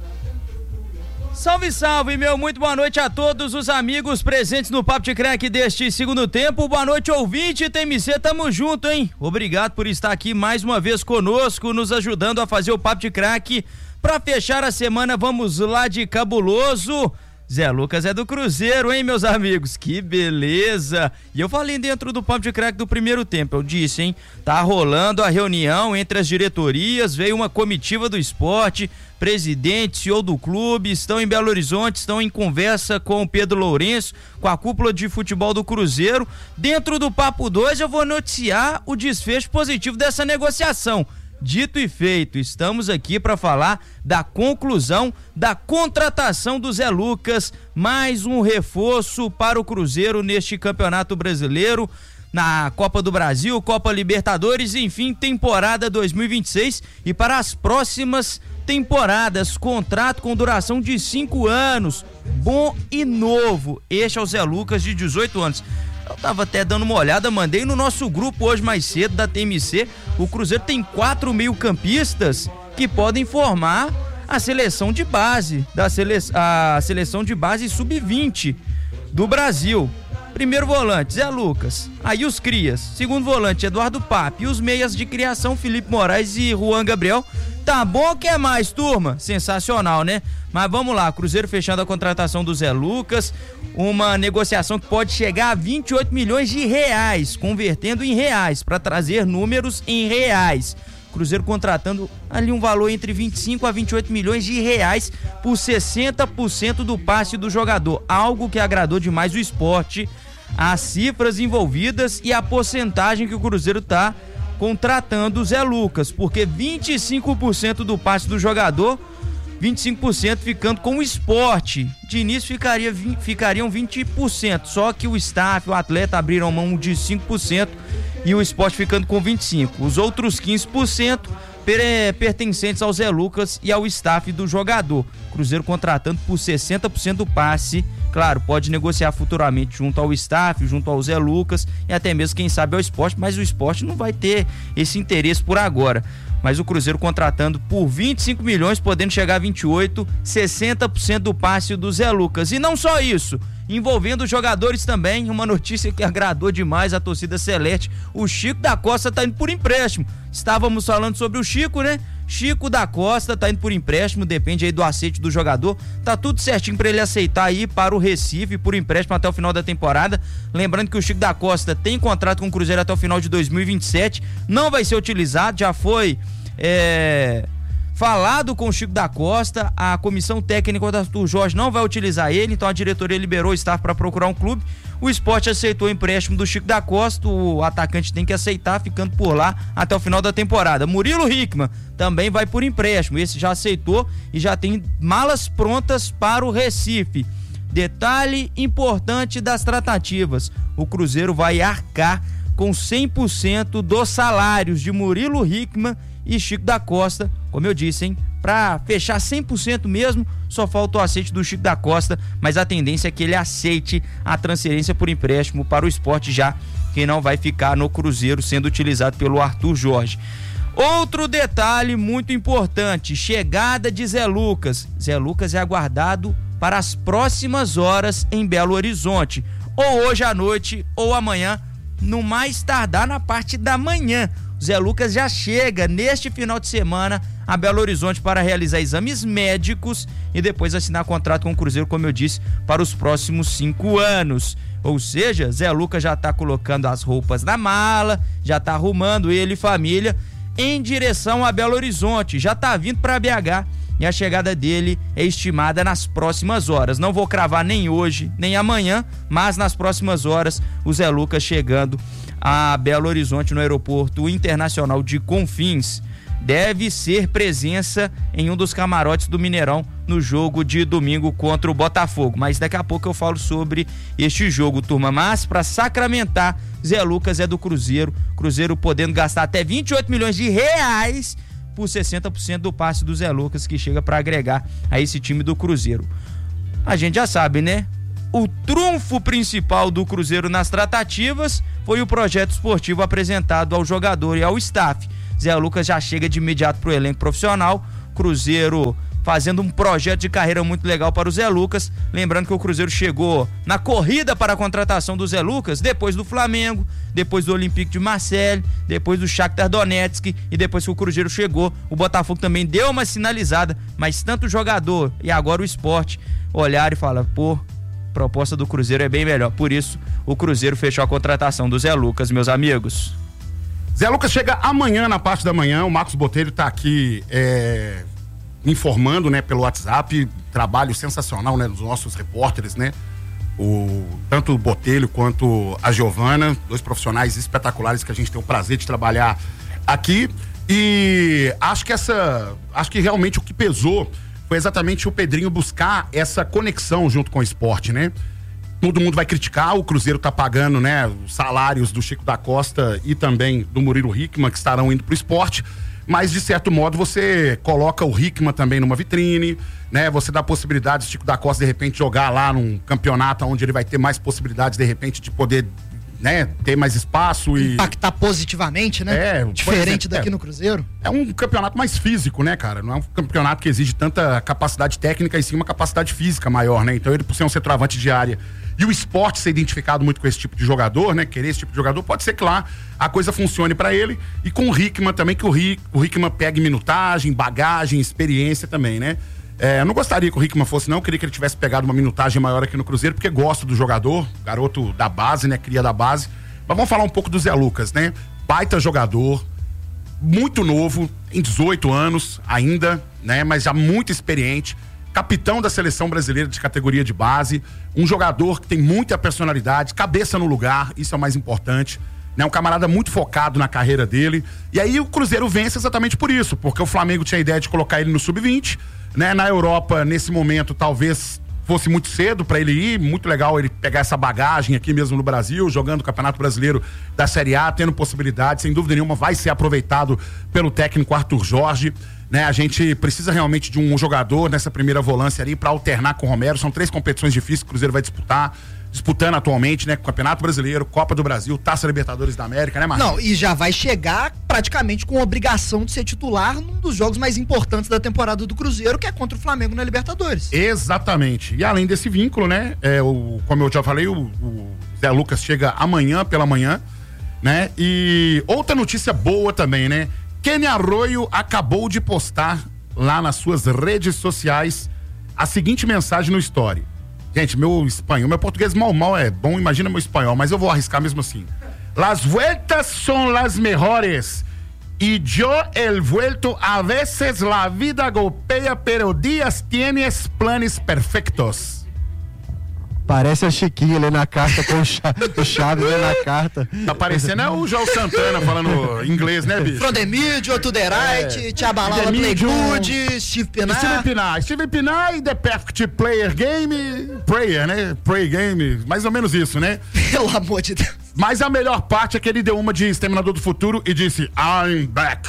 Salve, salve, meu, muito boa noite a todos os amigos presentes no Papo de Crack deste segundo tempo. Boa noite, ouvinte, T M C, tamo junto, hein? Obrigado por estar aqui mais uma vez conosco, nos ajudando a fazer o Papo de Crack. Pra fechar a semana, vamos lá de cabuloso. Zé Lucas é do Cruzeiro, hein, meus amigos? Que beleza! E eu falei dentro do Papo de Crack do primeiro tempo, eu disse, hein? Tá rolando a reunião entre as diretorias, veio uma comitiva do esporte, presidente, C E O do clube, estão em Belo Horizonte, estão em conversa com o Pedro Lourenço, com a cúpula de futebol do Cruzeiro. Dentro do Papo dois eu vou noticiar o desfecho positivo dessa negociação. Dito e feito, estamos aqui para falar da conclusão da contratação do Zé Lucas, mais um reforço para o Cruzeiro neste Campeonato Brasileiro, na Copa do Brasil, Copa Libertadores, enfim, temporada dois mil e vinte e seis e para as próximas temporadas, contrato com duração de cinco anos, bom e novo. Este é o Zé Lucas, de dezoito anos. Eu tava até dando uma olhada, mandei no nosso grupo hoje mais cedo da T M C. O Cruzeiro tem quatro meio-campistas que podem formar a seleção de base, da sele... a seleção de base sub vinte do Brasil. Primeiro volante, Zé Lucas. Aí os crias. Segundo volante, Eduardo Pape. E os meias de criação, Felipe Moraes e Juan Gabriel. Tá bom ou quer mais, turma? Sensacional, né? Mas vamos lá, Cruzeiro fechando a contratação do Zé Lucas, uma negociação que pode chegar a vinte e oito milhões de reais, convertendo em reais, para trazer números em reais. Cruzeiro contratando ali um valor entre vinte e cinco a vinte e oito milhões de reais por sessenta por cento do passe do jogador, algo que agradou demais o esporte, as cifras envolvidas e a porcentagem que o Cruzeiro tá contratando o Zé Lucas, porque vinte e cinco por cento do passe do jogador, vinte e cinco por cento ficando com o esporte. De início ficaria, ficariam vinte por cento, só que o staff, o atleta abriram mão de cinco por cento e o esporte ficando com vinte e cinco por cento. Os outros quinze por cento pertencentes ao Zé Lucas e ao staff do jogador. Cruzeiro contratando por sessenta por cento do passe. Claro, pode negociar futuramente junto ao staff, junto ao Zé Lucas e até mesmo, quem sabe, ao esporte, mas o esporte não vai ter esse interesse por agora. Mas o Cruzeiro contratando por vinte e cinco milhões, podendo chegar a vinte e oito, sessenta por cento do passe do Zé Lucas. E não só isso, envolvendo os jogadores também, uma notícia que agradou demais a torcida celeste, o Chico da Costa tá indo por empréstimo. Estávamos falando sobre o Chico, né? Chico da Costa tá indo por empréstimo, depende aí do aceite do jogador, tá tudo certinho para ele aceitar ir para o Recife por empréstimo até o final da temporada. Lembrando que o Chico da Costa tem contrato com o Cruzeiro até o final de dois mil e vinte e sete, não vai ser utilizado, já foi é, falado com o Chico da Costa, a comissão técnica do Arthur Jorge não vai utilizar ele, então a diretoria liberou o staff para procurar um clube. O esporte aceitou o empréstimo do Chico da Costa, o atacante tem que aceitar, ficando por lá até o final da temporada. Murilo Hickman também vai por empréstimo, esse já aceitou e já tem malas prontas para o Recife. Detalhe importante das tratativas, o Cruzeiro vai arcar com cem por cento dos salários de Murilo Hickman e Chico da Costa, como eu disse, hein? Pra fechar cem por cento mesmo, só falta o aceite do Chico da Costa, mas a tendência é que ele aceite a transferência por empréstimo para o esporte, já que não vai ficar no Cruzeiro sendo utilizado pelo Arthur Jorge. Outro detalhe muito importante, chegada de Zé Lucas. Zé Lucas é aguardado para as próximas horas em Belo Horizonte, ou hoje à noite ou amanhã, no mais tardar na parte da manhã. Zé Lucas já chega neste final de semana a Belo Horizonte para realizar exames médicos e depois assinar contrato com o Cruzeiro, como eu disse, para os próximos cinco anos. Ou seja, Zé Lucas já está colocando as roupas na mala, já está arrumando ele e família em direção a Belo Horizonte, já está vindo para B H e a chegada dele é estimada nas próximas horas. Não vou cravar nem hoje, nem amanhã, mas nas próximas horas o Zé Lucas chegando a Belo Horizonte no aeroporto internacional de Confins. Deve ser presença em um dos camarotes do Mineirão no jogo de domingo contra o Botafogo, mas daqui a pouco eu falo sobre este jogo, turma. Mas para sacramentar, Zé Lucas é do Cruzeiro, Cruzeiro podendo gastar até vinte e oito milhões de reais por sessenta por cento do passe do Zé Lucas, que chega para agregar a esse time do Cruzeiro. A gente já sabe, né? O trunfo principal do Cruzeiro nas tratativas foi o projeto esportivo apresentado ao jogador e ao staff. Zé Lucas já chega de imediato pro elenco profissional. Cruzeiro fazendo um projeto de carreira muito legal para o Zé Lucas. Lembrando que o Cruzeiro chegou na corrida para a contratação do Zé Lucas depois do Flamengo, depois do Olympique de Marseille, depois do Shakhtar Donetsk, e depois que o Cruzeiro chegou, o Botafogo também deu uma sinalizada, mas tanto o jogador e agora o Sport olharam e falaram, pô, a proposta do Cruzeiro é bem melhor. Por isso, o Cruzeiro fechou a contratação do Zé Lucas, meus amigos. Zé Lucas chega amanhã, na parte da manhã. O Marcos Botelho tá aqui é, informando, né, pelo WhatsApp. Trabalho sensacional, né, dos nossos repórteres, né? O, tanto o Botelho quanto a Giovana, dois profissionais espetaculares que a gente tem o prazer de trabalhar aqui. E acho que essa, acho que realmente o que pesou foi exatamente o Pedrinho buscar essa conexão junto com o esporte, né? Todo mundo vai criticar, o Cruzeiro tá pagando, né, os salários do Chico da Costa e também do Murilo Hickman, que estarão indo pro esporte, mas de certo modo você coloca o Hickman também numa vitrine, né, você dá possibilidades do Chico da Costa de repente jogar lá num campeonato onde ele vai ter mais possibilidades de repente de poder, né, ter mais espaço e impactar positivamente, né? É, diferente exemplo, daqui é, no Cruzeiro. É um campeonato mais físico, né, cara? Não é um campeonato que exige tanta capacidade técnica e sim uma capacidade física maior, né? Então ele, por ser um centroavante de área e o esporte ser identificado muito com esse tipo de jogador, né? Querer esse tipo de jogador, pode ser que lá a coisa funcione pra ele. E com o Hickman também, que o, Rick, o Hickman pegue minutagem, bagagem, experiência também, né? É, eu não gostaria que o Hickman fosse, não. Eu queria que ele tivesse pegado uma minutagem maior aqui no Cruzeiro, porque gosto do jogador, garoto da base, né? Cria da base. Mas vamos falar um pouco do Zé Lucas, né? Baita jogador, muito novo, em dezoito anos ainda, né? Mas já muito experiente. Capitão da seleção brasileira de categoria de base, um jogador que tem muita personalidade, cabeça no lugar, isso é o mais importante, né? Um camarada muito focado na carreira dele. E aí o Cruzeiro vence exatamente por isso, porque o Flamengo tinha a ideia de colocar ele no sub vinte, né? Na Europa, nesse momento, talvez fosse muito cedo para ele ir, muito legal ele pegar essa bagagem aqui mesmo no Brasil, jogando o Campeonato Brasileiro da Série A, tendo possibilidade, sem dúvida nenhuma, vai ser aproveitado pelo técnico Arthur Jorge, né? A gente precisa realmente de um jogador nessa primeira volância ali para alternar com o Romero. São três competições difíceis que o Cruzeiro vai disputar, disputando atualmente, né? Campeonato Brasileiro, Copa do Brasil, Taça Libertadores da América, né, Marcos? Não, e já vai chegar praticamente com a obrigação de ser titular num dos jogos mais importantes da temporada do Cruzeiro, que é contra o Flamengo na Libertadores. Exatamente. E além desse vínculo, né? É, o, como eu já falei, o, o Zé Lucas chega amanhã pela manhã, né? E outra notícia boa também, né? Kenny Arroyo acabou de postar lá nas suas redes sociais a seguinte mensagem no story. Gente, meu espanhol, meu português mal mal é bom, imagina meu espanhol, mas eu vou arriscar mesmo assim. Las vueltas son las mejores y yo el vuelto a veces la vida golpea pero días tienes planes perfectos. Parece a Chiquinha ali na carta com o, Cha o Chaves ali na carta. Tá parecendo é o João Santana falando inglês, né, bicho? From the middle to the right, é. Tchabalala Playgood, Steve Pinar. Steve Pinar. Steve Pinar e The Perfect Player Game. Player, né? Play Game. Mais ou menos isso, né? Pelo amor de Deus. Mas a melhor parte é que ele deu uma de Exterminador do Futuro e disse: I'm back.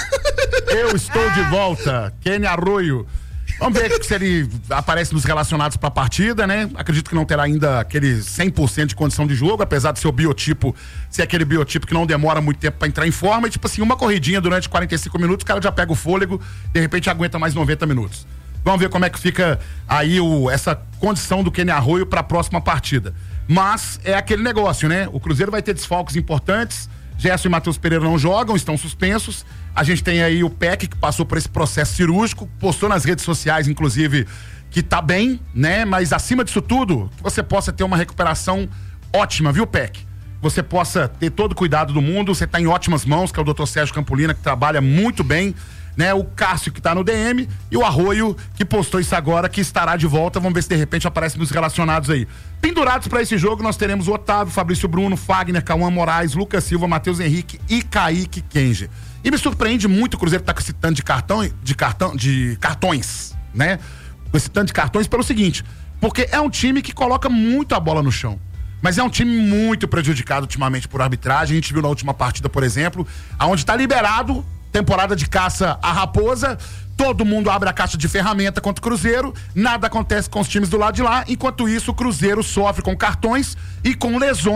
Eu estou de volta. Kenny Arroyo. Vamos ver se ele aparece nos relacionados para a partida, né? Acredito que não terá ainda aquele cem por cento de condição de jogo, apesar de ser o biotipo, ser aquele biotipo que não demora muito tempo para entrar em forma. E tipo assim, uma corridinha durante quarenta e cinco minutos, o cara já pega o fôlego, de repente aguenta mais noventa minutos. Vamos ver como é que fica aí o, essa condição do Kenny Arroyo para a próxima partida. Mas é aquele negócio, né? O Cruzeiro vai ter desfalques importantes. Gerson e Matheus Pereira não jogam, estão suspensos. A gente tem aí o P E C, que passou por esse processo cirúrgico, postou nas redes sociais, inclusive, que tá bem, né? Mas acima disso tudo, que você possa ter uma recuperação ótima, viu, P E C? Você possa ter todo o cuidado do mundo, você tá em ótimas mãos, que é o doutor Sérgio Campolina, que trabalha muito bem, né? O Cássio, que tá no D M, e o Arroio, que postou isso agora, que estará de volta. Vamos ver se de repente aparece nos relacionados aí. Pendurados para esse jogo, nós teremos o Otávio, Fabrício Bruno, Fagner, Cauã Moraes, Lucas Silva, Matheus Henrique e Kaique Kenji. E me surpreende muito o Cruzeiro tá com esse tanto de cartão, de cartão, de cartões, né? Com esse tanto de cartões pelo seguinte, porque é um time que coloca muito a bola no chão. Mas é um time muito prejudicado ultimamente por arbitragem. A gente viu na última partida, por exemplo, aonde tá liberado temporada de caça à raposa, todo mundo abre a caixa de ferramenta contra o Cruzeiro, nada acontece com os times do lado de lá, enquanto isso o Cruzeiro sofre com cartões e com lesões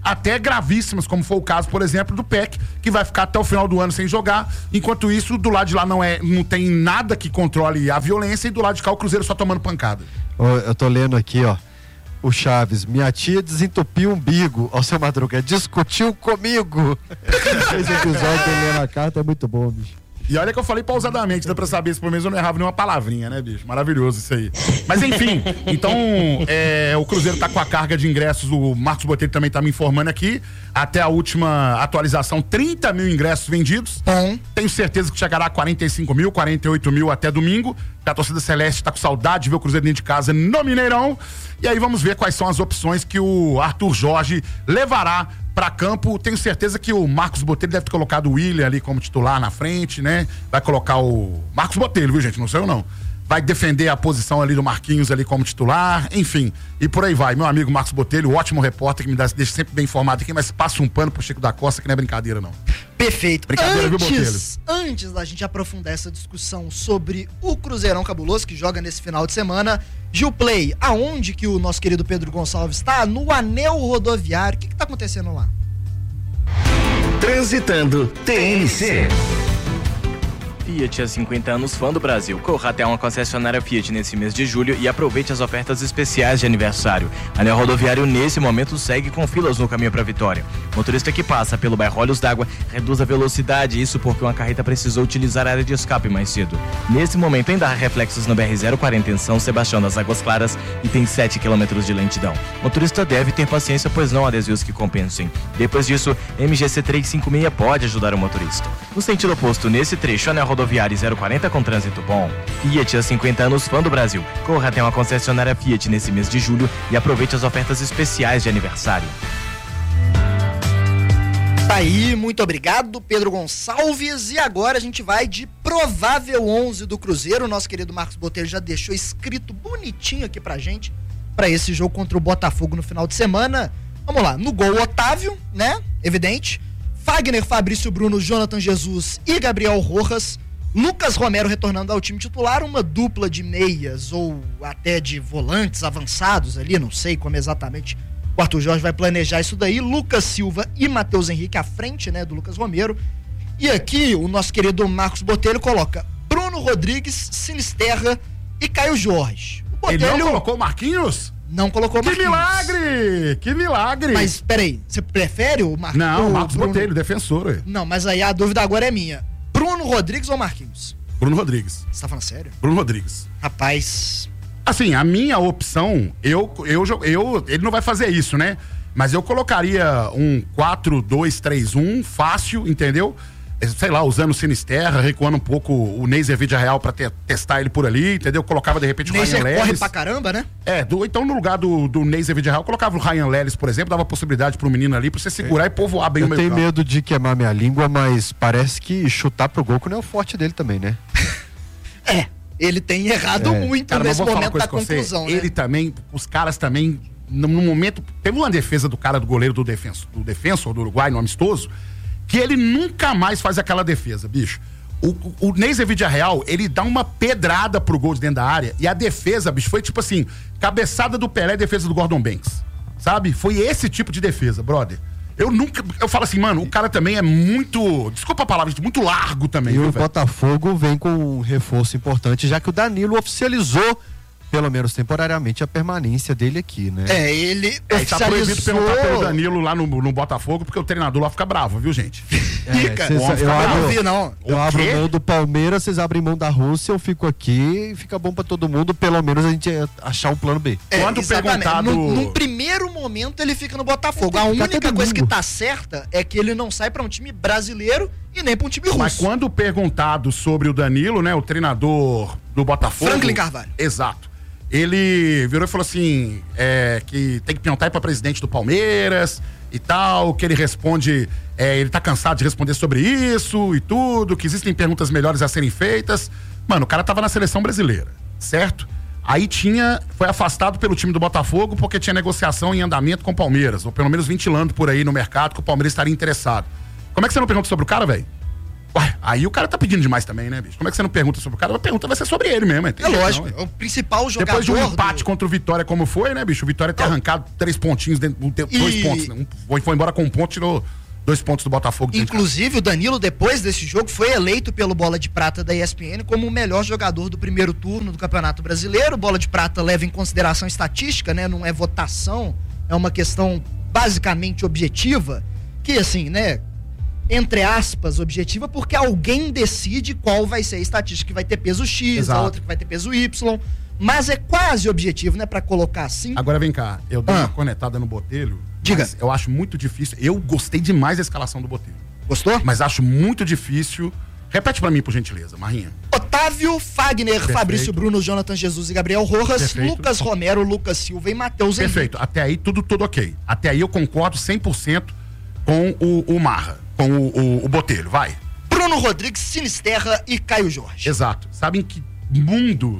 até gravíssimas, como foi o caso, por exemplo, do Peck, que vai ficar até o final do ano sem jogar. Enquanto isso, do lado de lá não, é, não tem nada que controle a violência e do lado de cá o Cruzeiro só tomando pancada. Eu tô lendo aqui, ó. O Chaves, minha tia desentupiu o umbigo. Ó, seu Madruga, discutiu comigo. Esse episódio dele na carta é muito bom, bicho. E olha que eu falei pausadamente, dá pra saber se pelo menos eu não errava nenhuma palavrinha, né, bicho? Maravilhoso isso aí. Mas enfim, então é, o Cruzeiro tá com a carga de ingressos, o Marcos Botelho também tá me informando aqui. Até a última atualização, trinta mil ingressos vendidos. Bom. Tenho certeza que chegará a quarenta e cinco mil, quarenta e oito mil até domingo. A torcida celeste tá com saudade de ver o Cruzeiro dentro de casa no Mineirão. E aí vamos ver quais são as opções que o Arthur Jorge levará pra campo. Tenho certeza que o Marcos Botelho deve ter colocado o William ali como titular na frente, né? Vai colocar o Marcos Botelho, viu, gente? Não sei eu não. Vai defender a posição ali do Marquinhos ali como titular, enfim. E por aí vai. Meu amigo Marcos Botelho, ótimo repórter que me dá, deixa sempre bem informado aqui, mas passa um pano pro Chico da Costa que não é brincadeira, não. Perfeito. Brincadeira, antes, viu, Botelho? Antes da gente aprofundar essa discussão sobre o Cruzeirão cabuloso que joga nesse final de semana, Gilplay, aonde que o nosso querido Pedro Gonçalves está? No anel rodoviário. O que que tá acontecendo lá? Transitando T N C. Fiat há cinquenta anos, fã do Brasil. Corra até uma concessionária Fiat nesse mês de julho e aproveite as ofertas especiais de aniversário. Anel rodoviário nesse momento segue com filas no caminho para Vitória. Motorista que passa pelo bairro Olhos d'Água reduz a velocidade, isso porque uma carreta precisou utilizar a área de escape mais cedo. Nesse momento ainda há reflexos no B R zero quarenta em São Sebastião das Águas Claras e tem sete quilômetros de lentidão. Motorista deve ter paciência, pois não há desvios que compensem. Depois disso, M G C trezentos e cinquenta e seis pode ajudar o motorista. No sentido oposto, nesse trecho, anel rodoviário zero quarenta com trânsito bom. Fiat há cinquenta anos, fã do Brasil. Corra até uma concessionária Fiat nesse mês de julho e aproveite as ofertas especiais de aniversário. Tá aí, muito obrigado, Pedro Gonçalves. E agora a gente vai de provável onze do Cruzeiro. O nosso querido Marcos Botelho já deixou escrito bonitinho aqui pra gente, pra esse jogo contra o Botafogo no final de semana. Vamos lá, no gol Otávio, né? Evidente. Fagner, Fabrício Bruno, Jonathan Jesus e Gabriel Rojas. Lucas Romero retornando ao time titular, uma dupla de meias ou até de volantes avançados ali, não sei como exatamente o Arthur Jorge vai planejar isso daí. Lucas Silva e Matheus Henrique à frente, né, do Lucas Romero. E aqui o nosso querido Marcos Botelho coloca Bruno Rodrigues, Sinisterra e Caio Jorge. O Botelho... Ele não colocou o Marquinhos? Não colocou o Marquinhos. Que milagre! Que milagre! Mas peraí, você prefere o Marquinhos? Não, o Marcos Bruno... Botelho, defensor. Ué. Não, mas aí a dúvida agora é minha. Bruno Rodrigues ou Marquinhos? Bruno Rodrigues. Você tá falando sério? Bruno Rodrigues. Rapaz... Assim, a minha opção, eu, eu, eu, ele não vai fazer isso, né? Mas eu colocaria um quatro dois três um fácil, entendeu? Sei lá, usando o Sinisterra, recuando um pouco o Neiser Vidia Real pra te, testar ele por ali, entendeu? Colocava de repente o Neiser Ryan corre Leles. pra caramba, né? É, do, então no lugar do, do Neiser Vidia Real, colocava o Ryan Leles, por exemplo, dava possibilidade pro menino ali pra você segurar é. e povoar bem eu o meio campo. Eu tenho medo de queimar minha língua, mas parece que chutar pro gol que não é o forte dele também, né? É. Ele tem errado é. muito Cara, nesse momento da conclusão, né? Ele também, os caras também, no, no momento, teve uma defesa do cara do goleiro do defensor, do defensor do Uruguai, no amistoso, que ele nunca mais faz aquela defesa, bicho. O, o, o Neiser Vidia Real, ele dá uma pedrada pro gol de dentro da área e a defesa, bicho, foi tipo assim, cabeçada do Pelé e defesa do Gordon Banks, sabe? Foi esse tipo de defesa, brother. Eu nunca, eu falo assim, mano, o cara também é muito, desculpa a palavra, muito largo também. E viu, o velho? Botafogo vem com um reforço importante, já que o Danilo oficializou, pelo menos temporariamente, a permanência dele aqui, né? É, ele é, oficializou... Tá proibido perguntar pelo Danilo lá no, no Botafogo, porque o treinador lá fica bravo, viu, gente? É, fica. Cês, Bom, eu abro, não vi, não. Eu abro mão do Palmeiras, vocês abrem mão da Rússia, eu fico aqui e fica bom pra todo mundo, pelo menos a gente achar um plano B. É, Quando perguntado... No, num primeiro momento ele fica no Botafogo. A única coisa que tá certa é que ele não sai pra um time brasileiro e nem pra um time russo. Mas quando perguntado sobre o Danilo, né, o treinador do Botafogo... Franklin Carvalho. Exato. Ele virou e falou assim, é, que tem que perguntar aí pra presidente do Palmeiras e tal, que ele responde, é, ele tá cansado de responder sobre isso e tudo, que existem perguntas melhores a serem feitas. Mano, o cara tava na seleção brasileira, certo? Aí tinha, foi afastado pelo time do Botafogo porque tinha negociação em andamento com o Palmeiras, ou pelo menos ventilando por aí no mercado que o Palmeiras estaria interessado. Como é que você não pergunta sobre o cara, velho? Ué, aí o cara tá pedindo demais também, né, bicho? Como é que você não pergunta sobre o cara? A pergunta vai ser sobre ele mesmo. É, é lógico, não, é o principal jogador. Depois de um empate do... contra o Vitória, como foi, né, bicho? O Vitória ter arrancado três pontinhos, dentro, dois e... pontos, né? Um, foi, foi embora com um ponto, tirou dois pontos do Botafogo. Inclusive, o Danilo, depois desse jogo, foi eleito pelo Bola de Prata da E S P N como o melhor jogador do primeiro turno do Campeonato Brasileiro. Bola de Prata leva em consideração estatística, né? Não é votação, é uma questão basicamente objetiva, que assim, né? Entre aspas, objetiva, porque alguém decide qual vai ser a estatística que vai ter peso X, Exato. A outra que vai ter peso Y, mas é quase objetivo, né? Pra colocar assim. Agora vem cá, eu dei ah. uma cornetada no Botelho. Diga. Eu acho muito difícil. Eu gostei demais da escalação do Botelho. Gostou? Mas acho muito difícil. Repete pra mim, por gentileza, Marrinha. Otávio, Fagner, Perfeito. Fabrício Bruno, Jonathan Jesus e Gabriel Rojas, Perfeito. Lucas Romero, Lucas Silva e Matheus Henrique. Perfeito. Até aí, tudo, tudo ok. Até aí eu concordo cem por cento com o, o Marra, com o, o, o Botelho. Vai. Bruno Rodrigues, Sinisterra e Caio Jorge. Exato. Sabem que mundo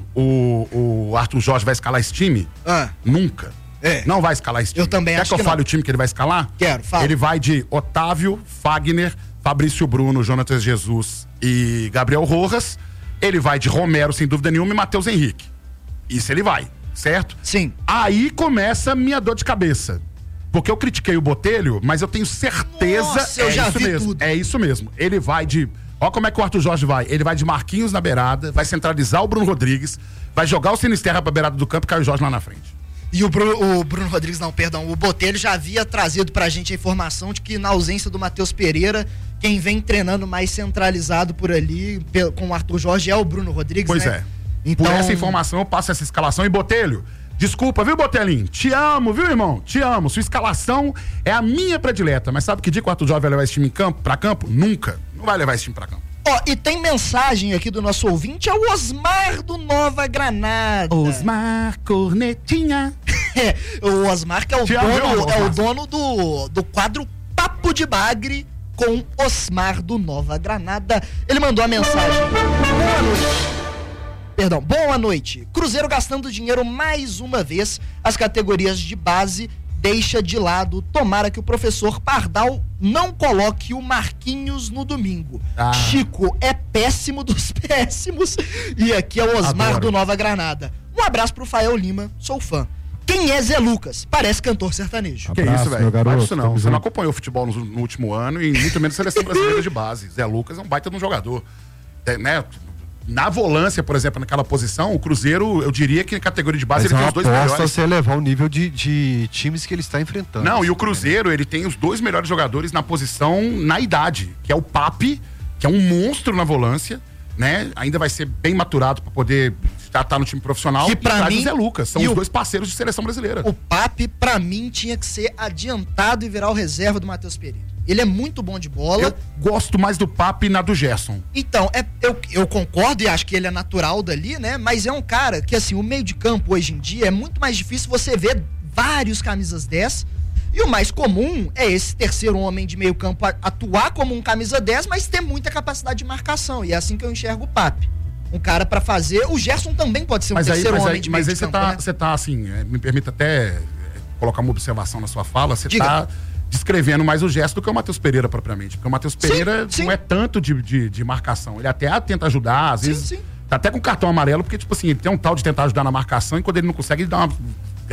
o, o Arthur Jorge vai escalar esse time? Ah. Nunca. É. Não vai escalar esse time. Eu também Quer acho que eu que fale não. o time que ele vai escalar? Quero, fala. Ele vai de Otávio, Fagner, Fabrício Bruno, Jonathan Jesus e Gabriel Rojas. Ele vai de Romero, sem dúvida nenhuma, e Matheus Henrique. Isso ele vai, certo? Sim. Aí começa a minha dor de cabeça. Porque eu critiquei o Botelho, mas eu tenho certeza... Nossa, eu é já isso vi mesmo. tudo. É isso mesmo. Ele vai de... Ó como é que o Arthur Jorge vai. Ele vai de Marquinhos na beirada, vai centralizar o Bruno Rodrigues, vai jogar o Sinisterra pra beirada do campo e Caio Jorge lá na frente. E o Bruno, o Bruno Rodrigues, não, perdão, o Botelho já havia trazido pra gente a informação de que na ausência do Matheus Pereira, quem vem treinando mais centralizado por ali, com o Arthur Jorge, é o Bruno Rodrigues, Pois né? é. Então... Por essa informação, eu passo essa escalação. E Botelho, desculpa, viu, Botelinho? Te amo, viu, irmão? Te amo. Sua escalação é a minha predileta. Mas sabe que dia que o Arthur Jorge vai levar esse time em campo, pra campo? Nunca. Não vai levar esse time pra campo. Ó, e tem mensagem aqui do nosso ouvinte, é o Osmar do Nova Granada. Osmar Cornetinha. É, o Osmar que é o Te dono, amo, é o dono do, do quadro Papo de Bagre com Osmar do Nova Granada. Ele mandou a mensagem. Boa noite. Perdão, boa noite. Cruzeiro gastando dinheiro mais uma vez. As categorias de base deixa de lado. Tomara que o professor Pardal não coloque o Marquinhos no domingo. Ah. Chico é péssimo dos péssimos. E aqui é o Osmar Adoro. do Nova Granada. Um abraço pro Fael Lima, sou fã. Quem é Zé Lucas? Parece cantor sertanejo. Que Abraço, isso, velho? meu garoto, Não isso não. tamo Você não junto. acompanhou futebol no, no último ano e muito menos seleção brasileira de base. Zé Lucas é um baita de um jogador. É, né? Na volância, por exemplo, naquela posição, o Cruzeiro, eu diria que na categoria de base Mas ele é tem uma os dois aposta melhores. você elevar o nível de, de times que ele está enfrentando. Não, e o Cruzeiro, ele tem os dois melhores jogadores na posição, na idade, que é o Papi, que é um monstro na volância, né? Ainda vai ser bem maturado para poder estar tá no time profissional. Que pra e traz mim- o Zé Lucas, são e os o- dois parceiros de seleção brasileira. O Papi, pra mim, tinha que ser adiantado e virar o reserva do Matheus Pereira. Ele é muito bom de bola. Eu gosto mais do Papi na do Gerson. Então, é, eu, eu concordo e acho que ele é natural dali, né? Mas é um cara que, assim, o meio de campo hoje em dia é muito mais difícil você ver vários camisas dez. E o mais comum é esse terceiro homem de meio campo a- atuar como um camisa dez, mas ter muita capacidade de marcação. E é assim que eu enxergo o Papi. Um cara pra fazer. O Gerson também pode ser um Mas aí, terceiro mas homem aí, de mas meio aí de você campo, tá, né? você tá assim, é, me permita até é, colocar uma observação na sua fala, você Diga. tá descrevendo mais o gesto do que o Matheus Pereira propriamente, porque o Matheus Pereira sim. não é tanto de, de, de marcação, ele até tenta ajudar, às Sim, vezes sim. tá até com cartão amarelo, porque tipo assim, ele tem um tal de tentar ajudar na marcação e quando ele não consegue, ele dá uma,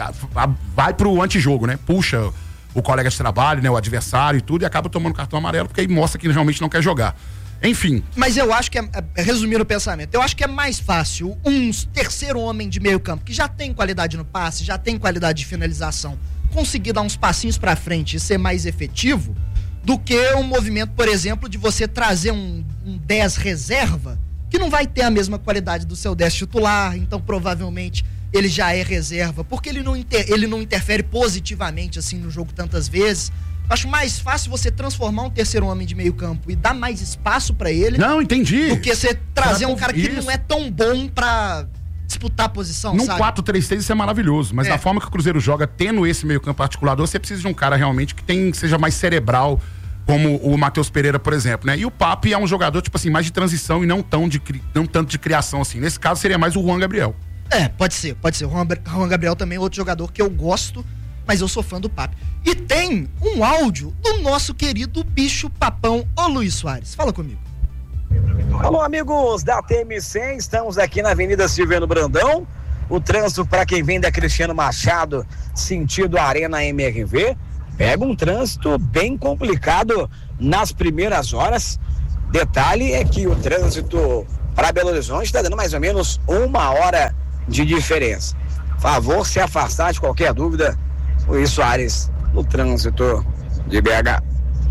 vai pro antijogo, né, puxa o colega de trabalho, né, o adversário e tudo, e acaba tomando cartão amarelo, porque aí mostra que ele realmente não quer jogar. Enfim. Mas eu acho que, é, é, resumindo o pensamento, eu acho que é mais fácil um terceiro homem de meio campo, que já tem qualidade no passe, já tem qualidade de finalização, conseguir dar uns passinhos pra frente e ser mais efetivo, do que um movimento, por exemplo, de você trazer um, um dez reserva, que não vai ter a mesma qualidade do seu dez titular, então provavelmente ele já é reserva, porque ele não, inter, ele não interfere positivamente assim no jogo tantas vezes. Acho mais fácil você transformar um terceiro homem de meio campo e dar mais espaço pra ele. Não, entendi. Do que você trazer um cara que Isso. não é tão bom pra disputar a posição, Num sabe? quatro três três isso é maravilhoso, mas É. da forma que o Cruzeiro joga, tendo esse meio campo articulador, você precisa de um cara realmente que tem, seja mais cerebral, como o Matheus Pereira, por exemplo, né? E o Papi é um jogador, tipo assim, mais de transição e não, tão de, cri- não tanto de criação, assim. Nesse caso, seria mais o Juan Gabriel. É, pode ser, pode ser. O Juan, Juan Gabriel também é outro jogador que eu gosto, mas eu sou fã do Papi. E tem um áudio do nosso querido bicho papão, ô Luiz Soares. Fala comigo. Alô, amigos da T M C, estamos aqui na Avenida Silviano Brandão. O trânsito para quem vem da Cristiano Machado, sentido Arena M R V, pega um trânsito bem complicado nas primeiras horas. Detalhe é que o trânsito para Belo Horizonte está dando mais ou menos uma hora de diferença. Favor se afastar de qualquer dúvida, Luiz Soares, no trânsito de B H.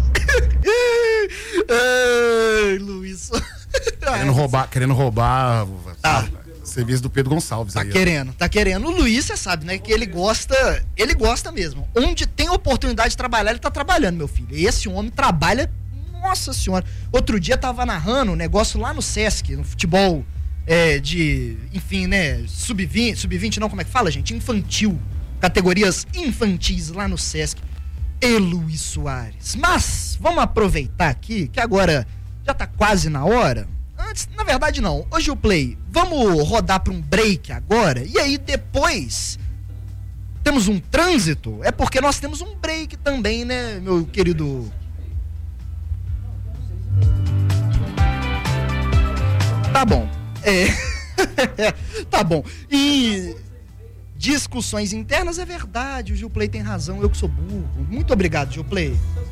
Ai, Luiz. Querendo roubar, querendo roubar tá. o serviço do Pedro Gonçalves. Tá aí, querendo, tá querendo. O Luiz, você sabe, né? Que ele gosta, ele gosta mesmo. Onde tem oportunidade de trabalhar, ele tá trabalhando, meu filho. E esse homem trabalha, nossa senhora. Outro dia tava narrando um negócio lá no Sesc, no futebol é, de, enfim, né? sub vinte, sub vinte não, como é que fala, gente? Infantil. Categorias infantis lá no Sesc. E Luiz Soares. Mas, vamos aproveitar aqui, que agora já tá quase na hora. Antes, na verdade não, hoje o Play, vamos rodar para um break agora, e aí depois temos um trânsito, é porque nós temos um break também, né, meu querido... Tá bom, é... tá bom, e... discussões internas é verdade, o Gilplay tem razão, eu que sou burro. Muito obrigado, Gilplay.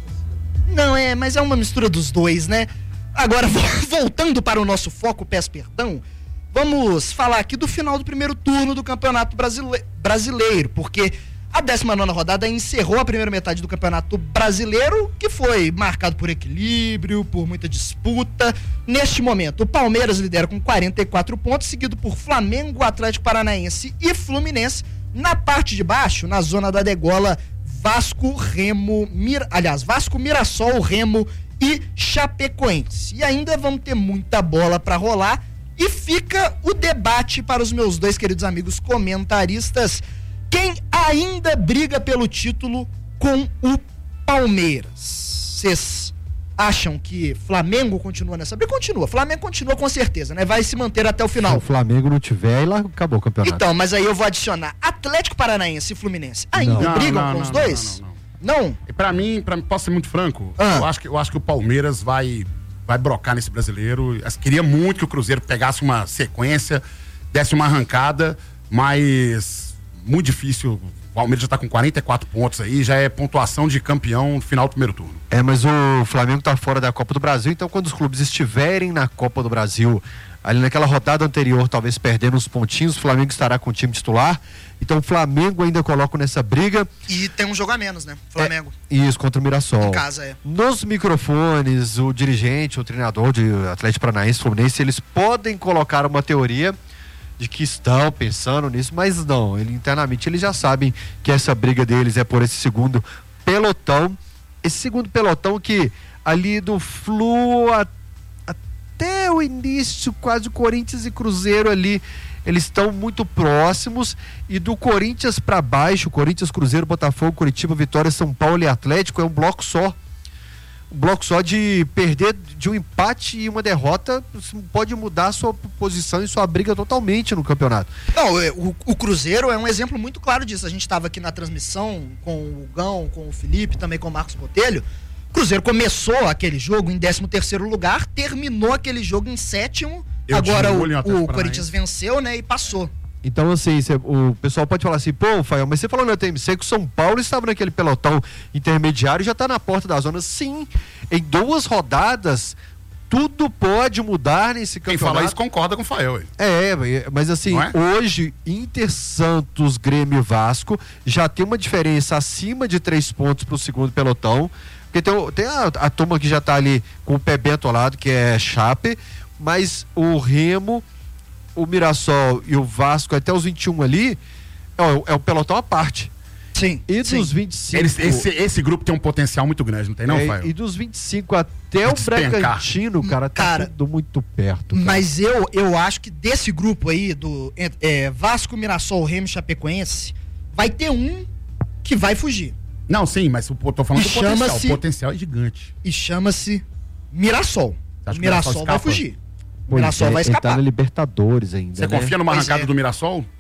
Não, é, mas é uma mistura dos dois, né? Agora, voltando para o nosso foco, peço perdão, vamos falar aqui do final do primeiro turno do Campeonato Brasile... Brasileiro, porque a décima nona rodada encerrou a primeira metade do Campeonato Brasileiro, que foi marcado por equilíbrio, por muita disputa. Neste momento, o Palmeiras lidera com quarenta e quatro pontos, seguido por Flamengo, Atlético Paranaense e Fluminense. Na parte de baixo, na zona da degola, Vasco, Remo, Mir... aliás, Vasco, Mirassol, Remo e Chapecoense. E ainda vamos ter muita bola para rolar. E fica o debate para os meus dois queridos amigos comentaristas. Quem ainda briga pelo título com o Palmeiras? Vocês acham que Flamengo continua nessa briga? Continua. Flamengo continua com certeza, né? Vai se manter até o final. Se o Flamengo não tiver, aí lá acabou o campeonato. Então, mas aí eu vou adicionar Atlético Paranaense e Fluminense. Ainda não. brigam não, não, com não, os não, dois? Não, não, não. Não? E pra mim, pra, posso ser muito franco, Ah. eu, acho que, eu acho que o Palmeiras vai, vai brocar nesse brasileiro. Eu queria muito que o Cruzeiro pegasse uma sequência, desse uma arrancada, mas muito difícil. O Palmeiras já tá com quarenta e quatro pontos aí, já é pontuação de campeão no final do primeiro turno. É, mas o Flamengo tá fora da Copa do Brasil, então quando os clubes estiverem na Copa do Brasil, ali naquela rodada anterior, talvez perdendo uns pontinhos, o Flamengo estará com o time titular. Então o Flamengo ainda coloca nessa briga. E tem um jogo a menos, né? Flamengo. É, isso, contra o Mirassol. Em casa, é. Nos microfones, o dirigente, o treinador de Atlético Paranaense, Fluminense, eles podem colocar uma teoria de que estão pensando nisso, mas não, ele, internamente eles já sabem que essa briga deles é por esse segundo pelotão, esse segundo pelotão que ali do Flu a, até o início, quase o Corinthians e Cruzeiro ali, eles estão muito próximos, e do Corinthians para baixo, Corinthians, Cruzeiro, Botafogo, Curitiba, Vitória, São Paulo e Atlético, é um bloco só. Um bloco só de perder de um empate e uma derrota pode mudar a sua posição e sua briga totalmente no campeonato. Não, o, o Cruzeiro é um exemplo muito claro disso. A gente estava aqui na transmissão com o Gão, com o Felipe, também com o Marcos Botelho. O Cruzeiro começou aquele jogo em décimo terceiro lugar, terminou aquele jogo em sétimo. Eu Agora o, o Corinthians venceu, né, e passou. Então, assim, cê, o pessoal pode falar assim, pô, Fael, mas você falou na T M C que o São Paulo estava naquele pelotão intermediário e já está na porta da zona. Sim, em duas rodadas, tudo pode mudar nesse campeonato. Quem fala isso concorda com o Fael. É, mas assim, é? hoje, Inter, Santos, Grêmio e Vasco já tem uma diferença acima de três pontos para o segundo pelotão. Porque tem, tem a, a turma que já está ali com o pé bem atolado, que é Chape, mas o Remo, o Mirassol e o Vasco até os vinte e um ali é, é o pelotão à parte. Sim. E sim. dos vinte e cinco... Eles, esse, esse grupo tem um potencial muito grande, não tem não, é, Fael? E dos vinte e cinco até o Bragantino, cara, tá cara, tudo muito perto. Cara. Mas eu, eu acho que desse grupo aí, do é, Vasco, Mirassol, Remo e Chapecoense, vai ter um que vai fugir. Não, sim, mas eu tô falando e do potencial. O potencial é gigante. E chama-se Mirassol. O Mirassol vai fugir. O Mirassol é, vai escapar. Ele tá na Libertadores ainda. Você né? confia numa Pois arrancada é. do Mirassol?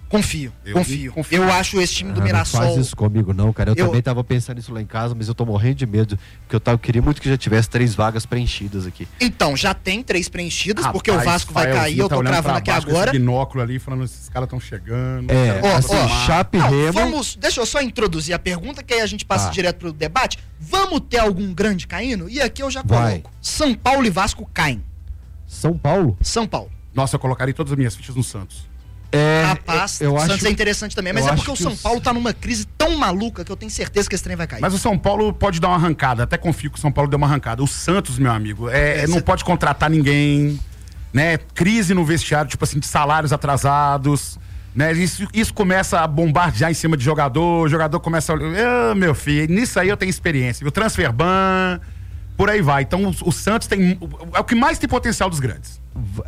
Confio, Eu confio. confio. Eu acho esse time do Ah, Mirassol... Não faz isso comigo não, cara. Eu, Eu- também tava pensando nisso lá em casa, mas eu tô morrendo de medo. Porque eu, tava, eu queria muito que já tivesse três vagas preenchidas aqui. Então, já tem três preenchidas, Rapaz, porque o Vasco vai Faelzinho cair, eu tá tô olhando cravando pra aqui baixo com esse agora. binóculo ali, falando, esses caras estão chegando. É, Ó, assim, ó, Chape e Não, Remo... vamos, deixa eu só introduzir a pergunta, que aí a gente passa Tá. direto pro debate. Vamos ter algum grande caindo? E aqui eu já Vai. coloco. São Paulo e Vasco caem. São Paulo? São Paulo. Nossa, eu colocaria todas as minhas fichas no Santos. É, Rapaz, eu o acho- Santos é interessante também, mas eu é acho porque o que São os- Paulo tá numa crise tão maluca que eu tenho certeza que esse trem vai cair. Mas o São Paulo pode dar uma arrancada, até confio que o São Paulo deu uma arrancada. O Santos, meu amigo, é, É, não cê- pode contratar ninguém, né? Crise no vestiário, tipo assim, de salários atrasados, né? Isso, isso começa a bombardear em cima de jogador, o jogador começa a olhar, ah, meu filho, nisso aí eu tenho experiência, o transfer ban, por aí vai. Então o, o Santos tem, é o que mais tem potencial dos grandes.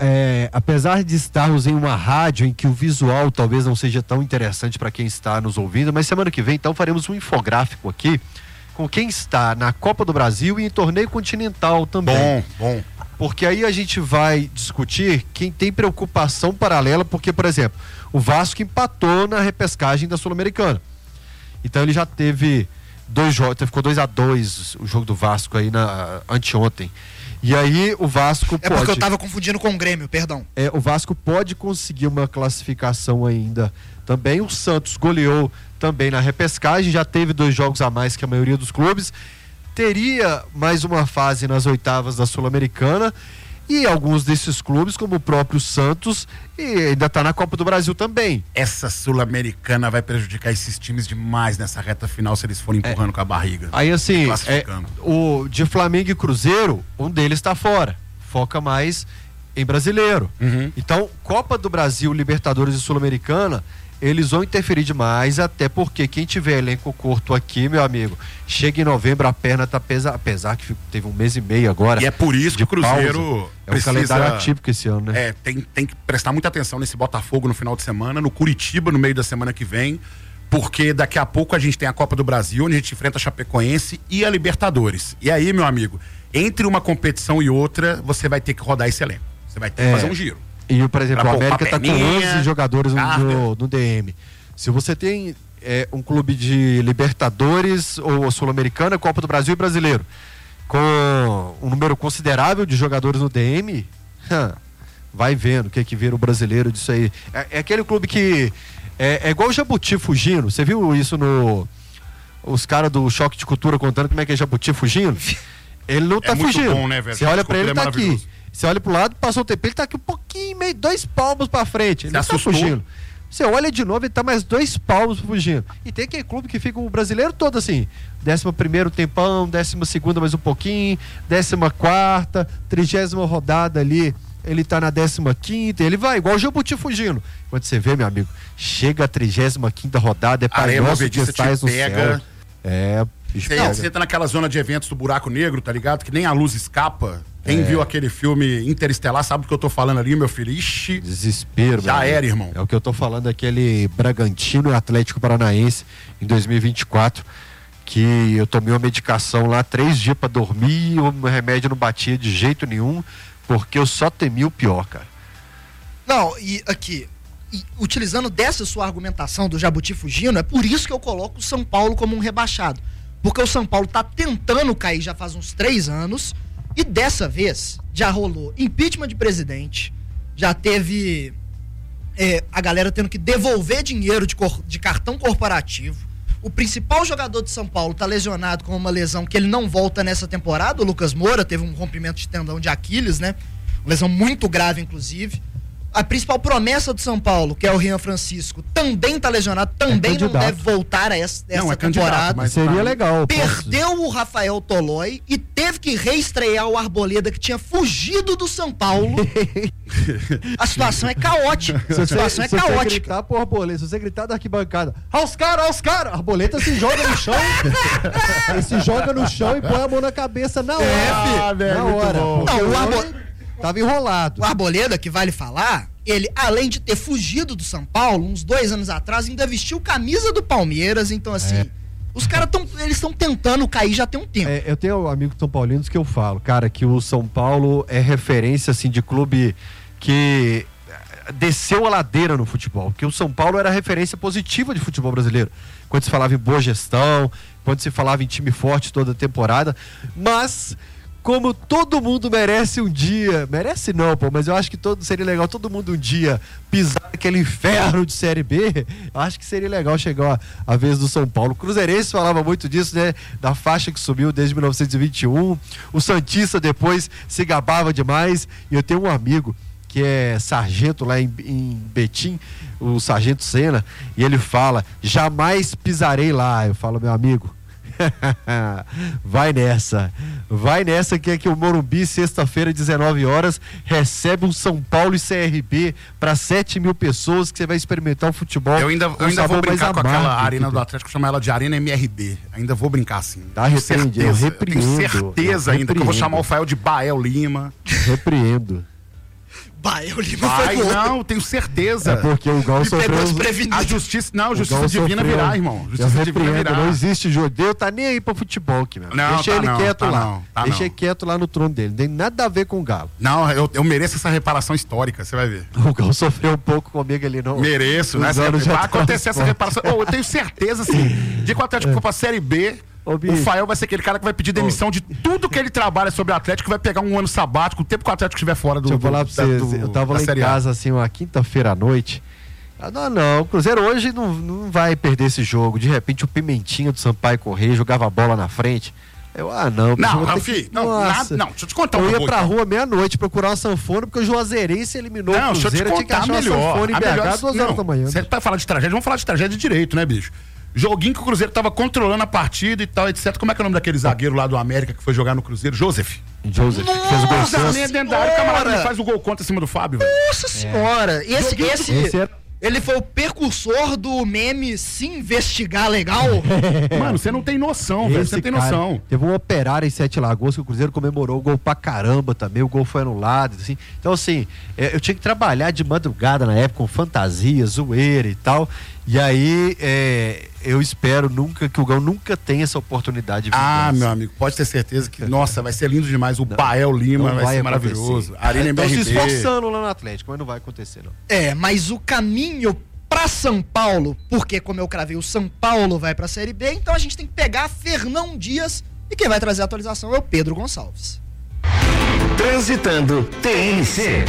É, apesar de estarmos em uma rádio em que o visual talvez não seja tão interessante para quem está nos ouvindo, mas semana que vem então faremos um infográfico aqui com quem está na Copa do Brasil e em torneio continental também. Bom, bom. Porque aí a gente vai discutir quem tem preocupação paralela, porque, por exemplo, o Vasco empatou na repescagem da Sul-Americana. Então ele já teve dois jogos, ficou dois a dois o jogo do Vasco aí na anteontem. E aí o Vasco É pode... porque eu tava confundindo com o Grêmio, perdão. É, o Vasco pode conseguir uma classificação ainda também. O Santos goleou também na repescagem, já teve dois jogos a mais que a maioria dos clubes. Teria mais uma fase nas oitavas da Sul-Americana. E alguns desses clubes, como o próprio Santos, e ainda está na Copa do Brasil também. Essa Sul-Americana vai prejudicar esses times demais nessa reta final se eles forem empurrando com a barriga. Aí assim, é, Classificando. o de Flamengo e Cruzeiro, um deles está fora. Foca mais em brasileiro. Uhum. Então, Copa do Brasil, Libertadores e Sul-Americana, eles vão interferir demais, até porque quem tiver elenco curto aqui, meu amigo, chega em novembro, a perna tá pesada, apesar que teve um mês e meio agora. E é por isso que o Cruzeiro pausa. É um precisa... calendário atípico esse ano, né? É, tem, tem que prestar muita atenção nesse Botafogo no final de semana, no Curitiba no meio da semana que vem, porque daqui a pouco a gente tem a Copa do Brasil, onde a gente enfrenta a Chapecoense e a Libertadores. E aí, meu amigo, entre uma competição e outra, você vai ter que rodar esse elenco. Você vai ter É. que fazer um giro. E, por exemplo, Pra o poupar América está com perninha, onze jogadores no, carga. no, no D M. Se você tem é, um clube de Libertadores ou Sul-Americana, Copa do Brasil e Brasileiro, com um número considerável de jogadores no D M, vai vendo o que é que vira o brasileiro disso aí. É, é aquele clube que é, é igual o Jabuti fugindo. Você viu isso no... Os caras do Choque de Cultura contando como é que é Jabuti fugindo? Ele não tá É muito fugindo. bom, né, velho? Você olha pra ele, É ele tá aqui. maravilhoso. Você olha pro lado, passou o tempo, ele tá aqui um pouquinho, meio dois palmos pra frente. Ele Você não tá assustou? fugindo. Você olha de novo, ele tá mais dois palmos fugindo. E tem aquele clube que fica o brasileiro todo assim. Décimo primeiro tempão, décima segunda mais um pouquinho, décima quarta, trigésima rodada ali. Ele tá na décima quinta, ele vai, igual o Jabuti fugindo. Quando você vê, meu amigo, chega a trigésima quinta rodada, é Areia Pai Nosso movediça que te estás no pega. céu. É, bicho Você, pega. você tá naquela zona de eventos do buraco negro, tá ligado? Que nem a luz escapa. Quem É. viu aquele filme Interestelar sabe do que eu tô falando ali, meu filho. Ixi, Desespero, já meu amigo. era, irmão. É o que eu tô falando daquele Bragantino e Atlético Paranaense em dois mil e vinte e quatro, que eu tomei uma medicação lá três dias pra dormir e o remédio não batia de jeito nenhum, porque eu só temia o pior, cara. Não, e aqui, e utilizando dessa sua argumentação do Jabuti fugindo, é por isso que eu coloco o São Paulo como um rebaixado. Porque o São Paulo tá tentando cair já faz uns três anos, e dessa vez já rolou impeachment de presidente, já teve é, a galera tendo que devolver dinheiro de, cor, de cartão corporativo. O principal jogador de São Paulo tá lesionado com uma lesão que ele não volta nessa temporada. O Lucas Moura teve um rompimento de tendão de Aquiles, né? Uma lesão muito grave, inclusive. A principal promessa do São Paulo, que é o Rian Francisco, também tá lesionado, também É não candidato. deve voltar a essa, essa Não, é candidato, temporada. mas Seria pra- legal. Perdeu o Rafael Tolói e teve que reestrear o Arboleda, que tinha fugido do São Paulo. A situação é caótica. A Se você, situação é se você caótica. gritar pro Arboleta, se você gritar da arquibancada, aos caras, aos caras, Arboleta se joga no chão, ele se joga no chão e põe a mão na cabeça na hora. É, filho, na hora. Porque Não, o o Arbo- homem tava enrolado. O Arboleda, que vale falar, ele, além de ter fugido do São Paulo, uns dois anos atrás, ainda vestiu camisa do Palmeiras. Então, assim, É. os caras estão eles estão tentando cair já tem um tempo. É, eu tenho amigos são paulinos que eu falo, cara, que o São Paulo é referência, assim, de clube que desceu a ladeira no futebol, porque o São Paulo era a referência positiva de futebol brasileiro, quando se falava em boa gestão, quando se falava em time forte toda a temporada, mas como todo mundo merece um dia, merece não, pô, mas eu acho que todo, seria legal todo mundo um dia pisar naquele inferno de Série B, eu acho que seria legal chegar a, a vez do São Paulo. O Cruzeirense falava muito disso, né, da faixa que subiu desde mil novecentos e vinte e um, o Santista depois se gabava demais, e eu tenho um amigo que é sargento lá em, em Betim, o Sargento Senna, e ele fala, jamais pisarei lá. Eu falo, meu amigo, vai nessa, vai nessa que é que o Morumbi, sexta-feira, dezenove horas, recebe um São Paulo e C R B para sete mil pessoas, que você vai experimentar o futebol. Eu ainda, eu ainda vou brincar com aquela arena do Atlético, chamar ela de Arena M R B. Ainda vou brincar assim. Tá, repreende, eu repreendo. Eu tenho certeza ainda que eu vou chamar o Fael de Bael Lima. Repreendo. Bael Lima Vai, foi não, tenho certeza. É porque o Gal sofreu... A justiça, não, a justiça divina sofreu. Virá, irmão. Justiça divina virá. Não existe judeu, tá nem aí pra futebol aqui, meu. Não, Deixa tá ele não, quieto tá lá. não, tá Deixa não. ele quieto lá no trono dele. Não tem nada a ver com o Galo. Não, eu, eu mereço essa reparação histórica, você vai ver. O Gal sofreu um pouco comigo ali, não. Mereço, né? Vai acontecer essa reparação. Oh, eu tenho certeza, assim, de que o Atlético for pra Série B, o Fael vai ser aquele cara que vai pedir demissão de tudo que ele trabalha sobre o Atlético, vai pegar um ano sabático, o tempo que o Atlético estiver fora do... Deixa eu falar pra vocês, do, eu tava lá em casa, assim, uma quinta-feira à noite. Ah, não, não, o Cruzeiro hoje não, não vai perder esse jogo. De repente o Pimentinha do Sampaio Correia jogava a bola na frente. Eu, ah, não. Não, não, que... filho, não, nada, não, deixa eu te contar eu uma ia coisa. pra rua meia-noite procurar uma sanfona, porque o Juazeirense eliminou não, o Cruzeiro. Deixa eu te contar tinha que achar melhor. uma sanfona em B H duas horas da manhã. Você vai falar de tragédia, vamos falar de tragédia direito, né, bicho? Joguinho que o Cruzeiro tava controlando a partida e tal, etcétera. Como é que é o nome daquele zagueiro lá do América que foi jogar no Cruzeiro? Joseph. Joseph, que fez o gol. Nossa, dentro da área, o camarada ele faz o gol contra em cima do Fábio, velho. Nossa senhora! E esse, Joguinho esse, esse era... ele foi o precursor do meme se investigar legal. Mano, você não tem noção, velho. Você não tem cara, noção. Teve um operário em Sete Lagoas que o Cruzeiro comemorou o gol pra caramba também. O gol foi anulado, assim. Então, assim, é, eu tinha que trabalhar de madrugada na época com fantasia, zoeira e tal. E aí, é, eu espero nunca que o Gão nunca tenha essa oportunidade de Ah, meu amigo, pode ter certeza que, nossa, vai ser lindo demais. O não, Bael Lima vai, vai ser maravilhoso. Arena M R B. Estão se esforçando lá no Atlético, mas não vai acontecer, não. É, mas o caminho pra São Paulo, porque como eu cravei, o São Paulo vai pra Série B, então a gente tem que pegar Fernão Dias e quem vai trazer a atualização é o Pedro Gonçalves. Transitando T N C.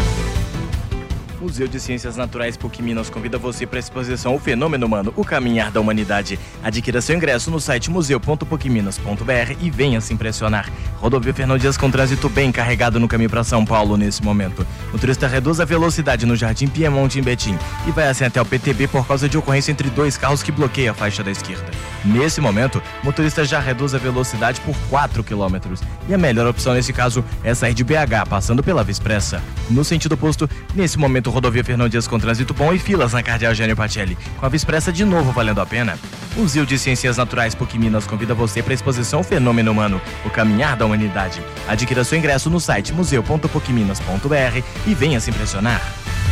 Museu de Ciências Naturais PUC Minas convida você para a exposição O Fenômeno Humano, o Caminhar da Humanidade. Adquira seu ingresso no site museu ponto puc minas ponto b r e venha se impressionar. Rodovia Fernão Dias com trânsito bem carregado no caminho para São Paulo nesse momento. O motorista reduz a velocidade no Jardim Piemonte em Betim e vai assim até o P T B por causa de ocorrência entre dois carros que bloqueiam a faixa da esquerda. Nesse momento, o motorista já reduz a velocidade por quatro quilômetros. E a melhor opção nesse caso é sair de B H, passando pela Via Expressa. No sentido oposto, nesse momento, Rodovia Fernão Dias com trânsito bom e filas na Cardeal Gênio Pacelli. Com a Via Expressa de novo valendo a pena. O Museu de Ciências Naturais PUC Minas convida você para a exposição Fenômeno Humano, o Caminhar da Humanidade. Adquira seu ingresso no site museu ponto puc minas ponto b r e venha se impressionar.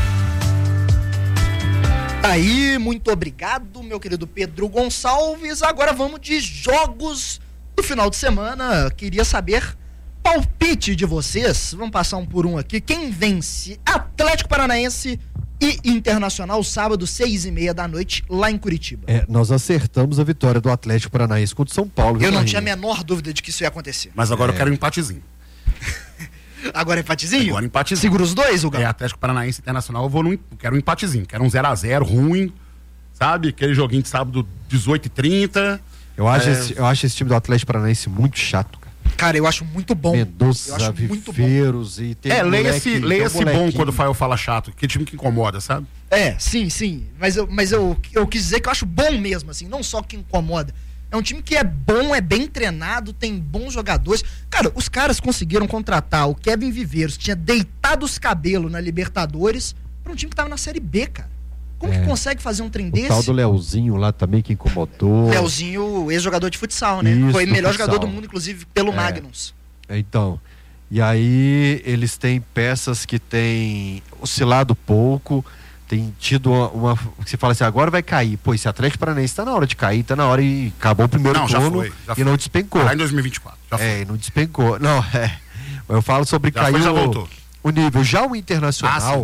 Aí, muito obrigado, meu querido Pedro Gonçalves. Agora vamos de jogos do final de semana. Queria saber palpite de vocês. Vamos passar um por um aqui. Quem vence? Atlético Paranaense e Internacional, sábado, seis e meia da noite, lá em Curitiba. É, nós acertamos a vitória do Atlético Paranaense contra o São Paulo. Eu não tinha a menor dúvida de que isso ia acontecer. Mas agora É. eu quero um empatezinho. Agora é empatezinho? Agora empatezinho. Segura os dois, o É, Atlético Paranaense e Internacional, eu vou num, quero um empatezinho. Quero um zero a zero ruim, sabe? Aquele joguinho de sábado, dezoito e trinta. Eu acho, É. esse, eu acho esse time do Atlético Paranaense muito chato, cara. Cara, eu acho muito bom. Medoça, eu acho muito bom. Viveiros e tem É, um leia-se moleque- leia tem um bom molequinho. quando o Fael fala chato, que time que incomoda, sabe? É, sim, sim. Mas eu, mas eu, eu quis dizer que eu acho bom mesmo, assim, não só que incomoda. É um time que é bom, é bem treinado, tem bons jogadores. Cara, os caras conseguiram contratar o Kevin Viveiros, que tinha deitado os cabelos na Libertadores, pra um time que tava na Série B, cara. Como É. que consegue fazer um trem O desse? tal do Leozinho lá também que incomodou. Leozinho, ex-jogador de futsal, né? Isso, Foi o do melhor futsal. jogador do mundo, inclusive, pelo É. Magnus. Então, e aí eles têm peças que têm oscilado pouco, tem tido uma, uma você fala assim, agora vai cair. Pô, esse Atlético Paranaense tá na hora de cair, tá na hora e acabou o primeiro Não, já turno foi, já e foi. não despencou. Lá em dois mil e vinte e quatro, já foi. É, e não despencou. Não, é. Eu falo sobre Já cair foi, já o, voltou. o nível. Já o Internacional, Ah,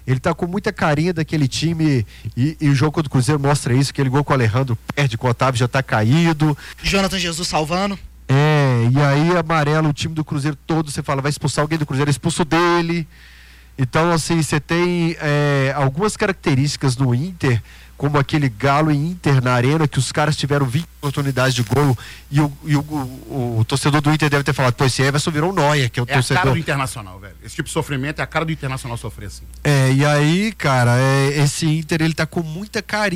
Ele tá com muita carinha daquele time e, e o jogo contra o Cruzeiro mostra isso, aquele gol com o Alejandro perde, com o Otávio já tá caído. Jonathan Jesus salvando. É, e aí amarelo o time do Cruzeiro todo, você fala, vai expulsar alguém do Cruzeiro, expulso dele. Então, assim, você tem é, algumas características no Inter, como aquele Galo e Inter na arena, que os caras tiveram vinte oportunidades de gol e o, e o, o, o torcedor do Inter deve ter falado, pô, esse Everson virou um Noia, que é o é torcedor. É a cara do Internacional, velho. Esse tipo de sofrimento é a cara do Internacional sofrer assim. É, e aí, cara, é, esse Inter, ele tá com muita carinha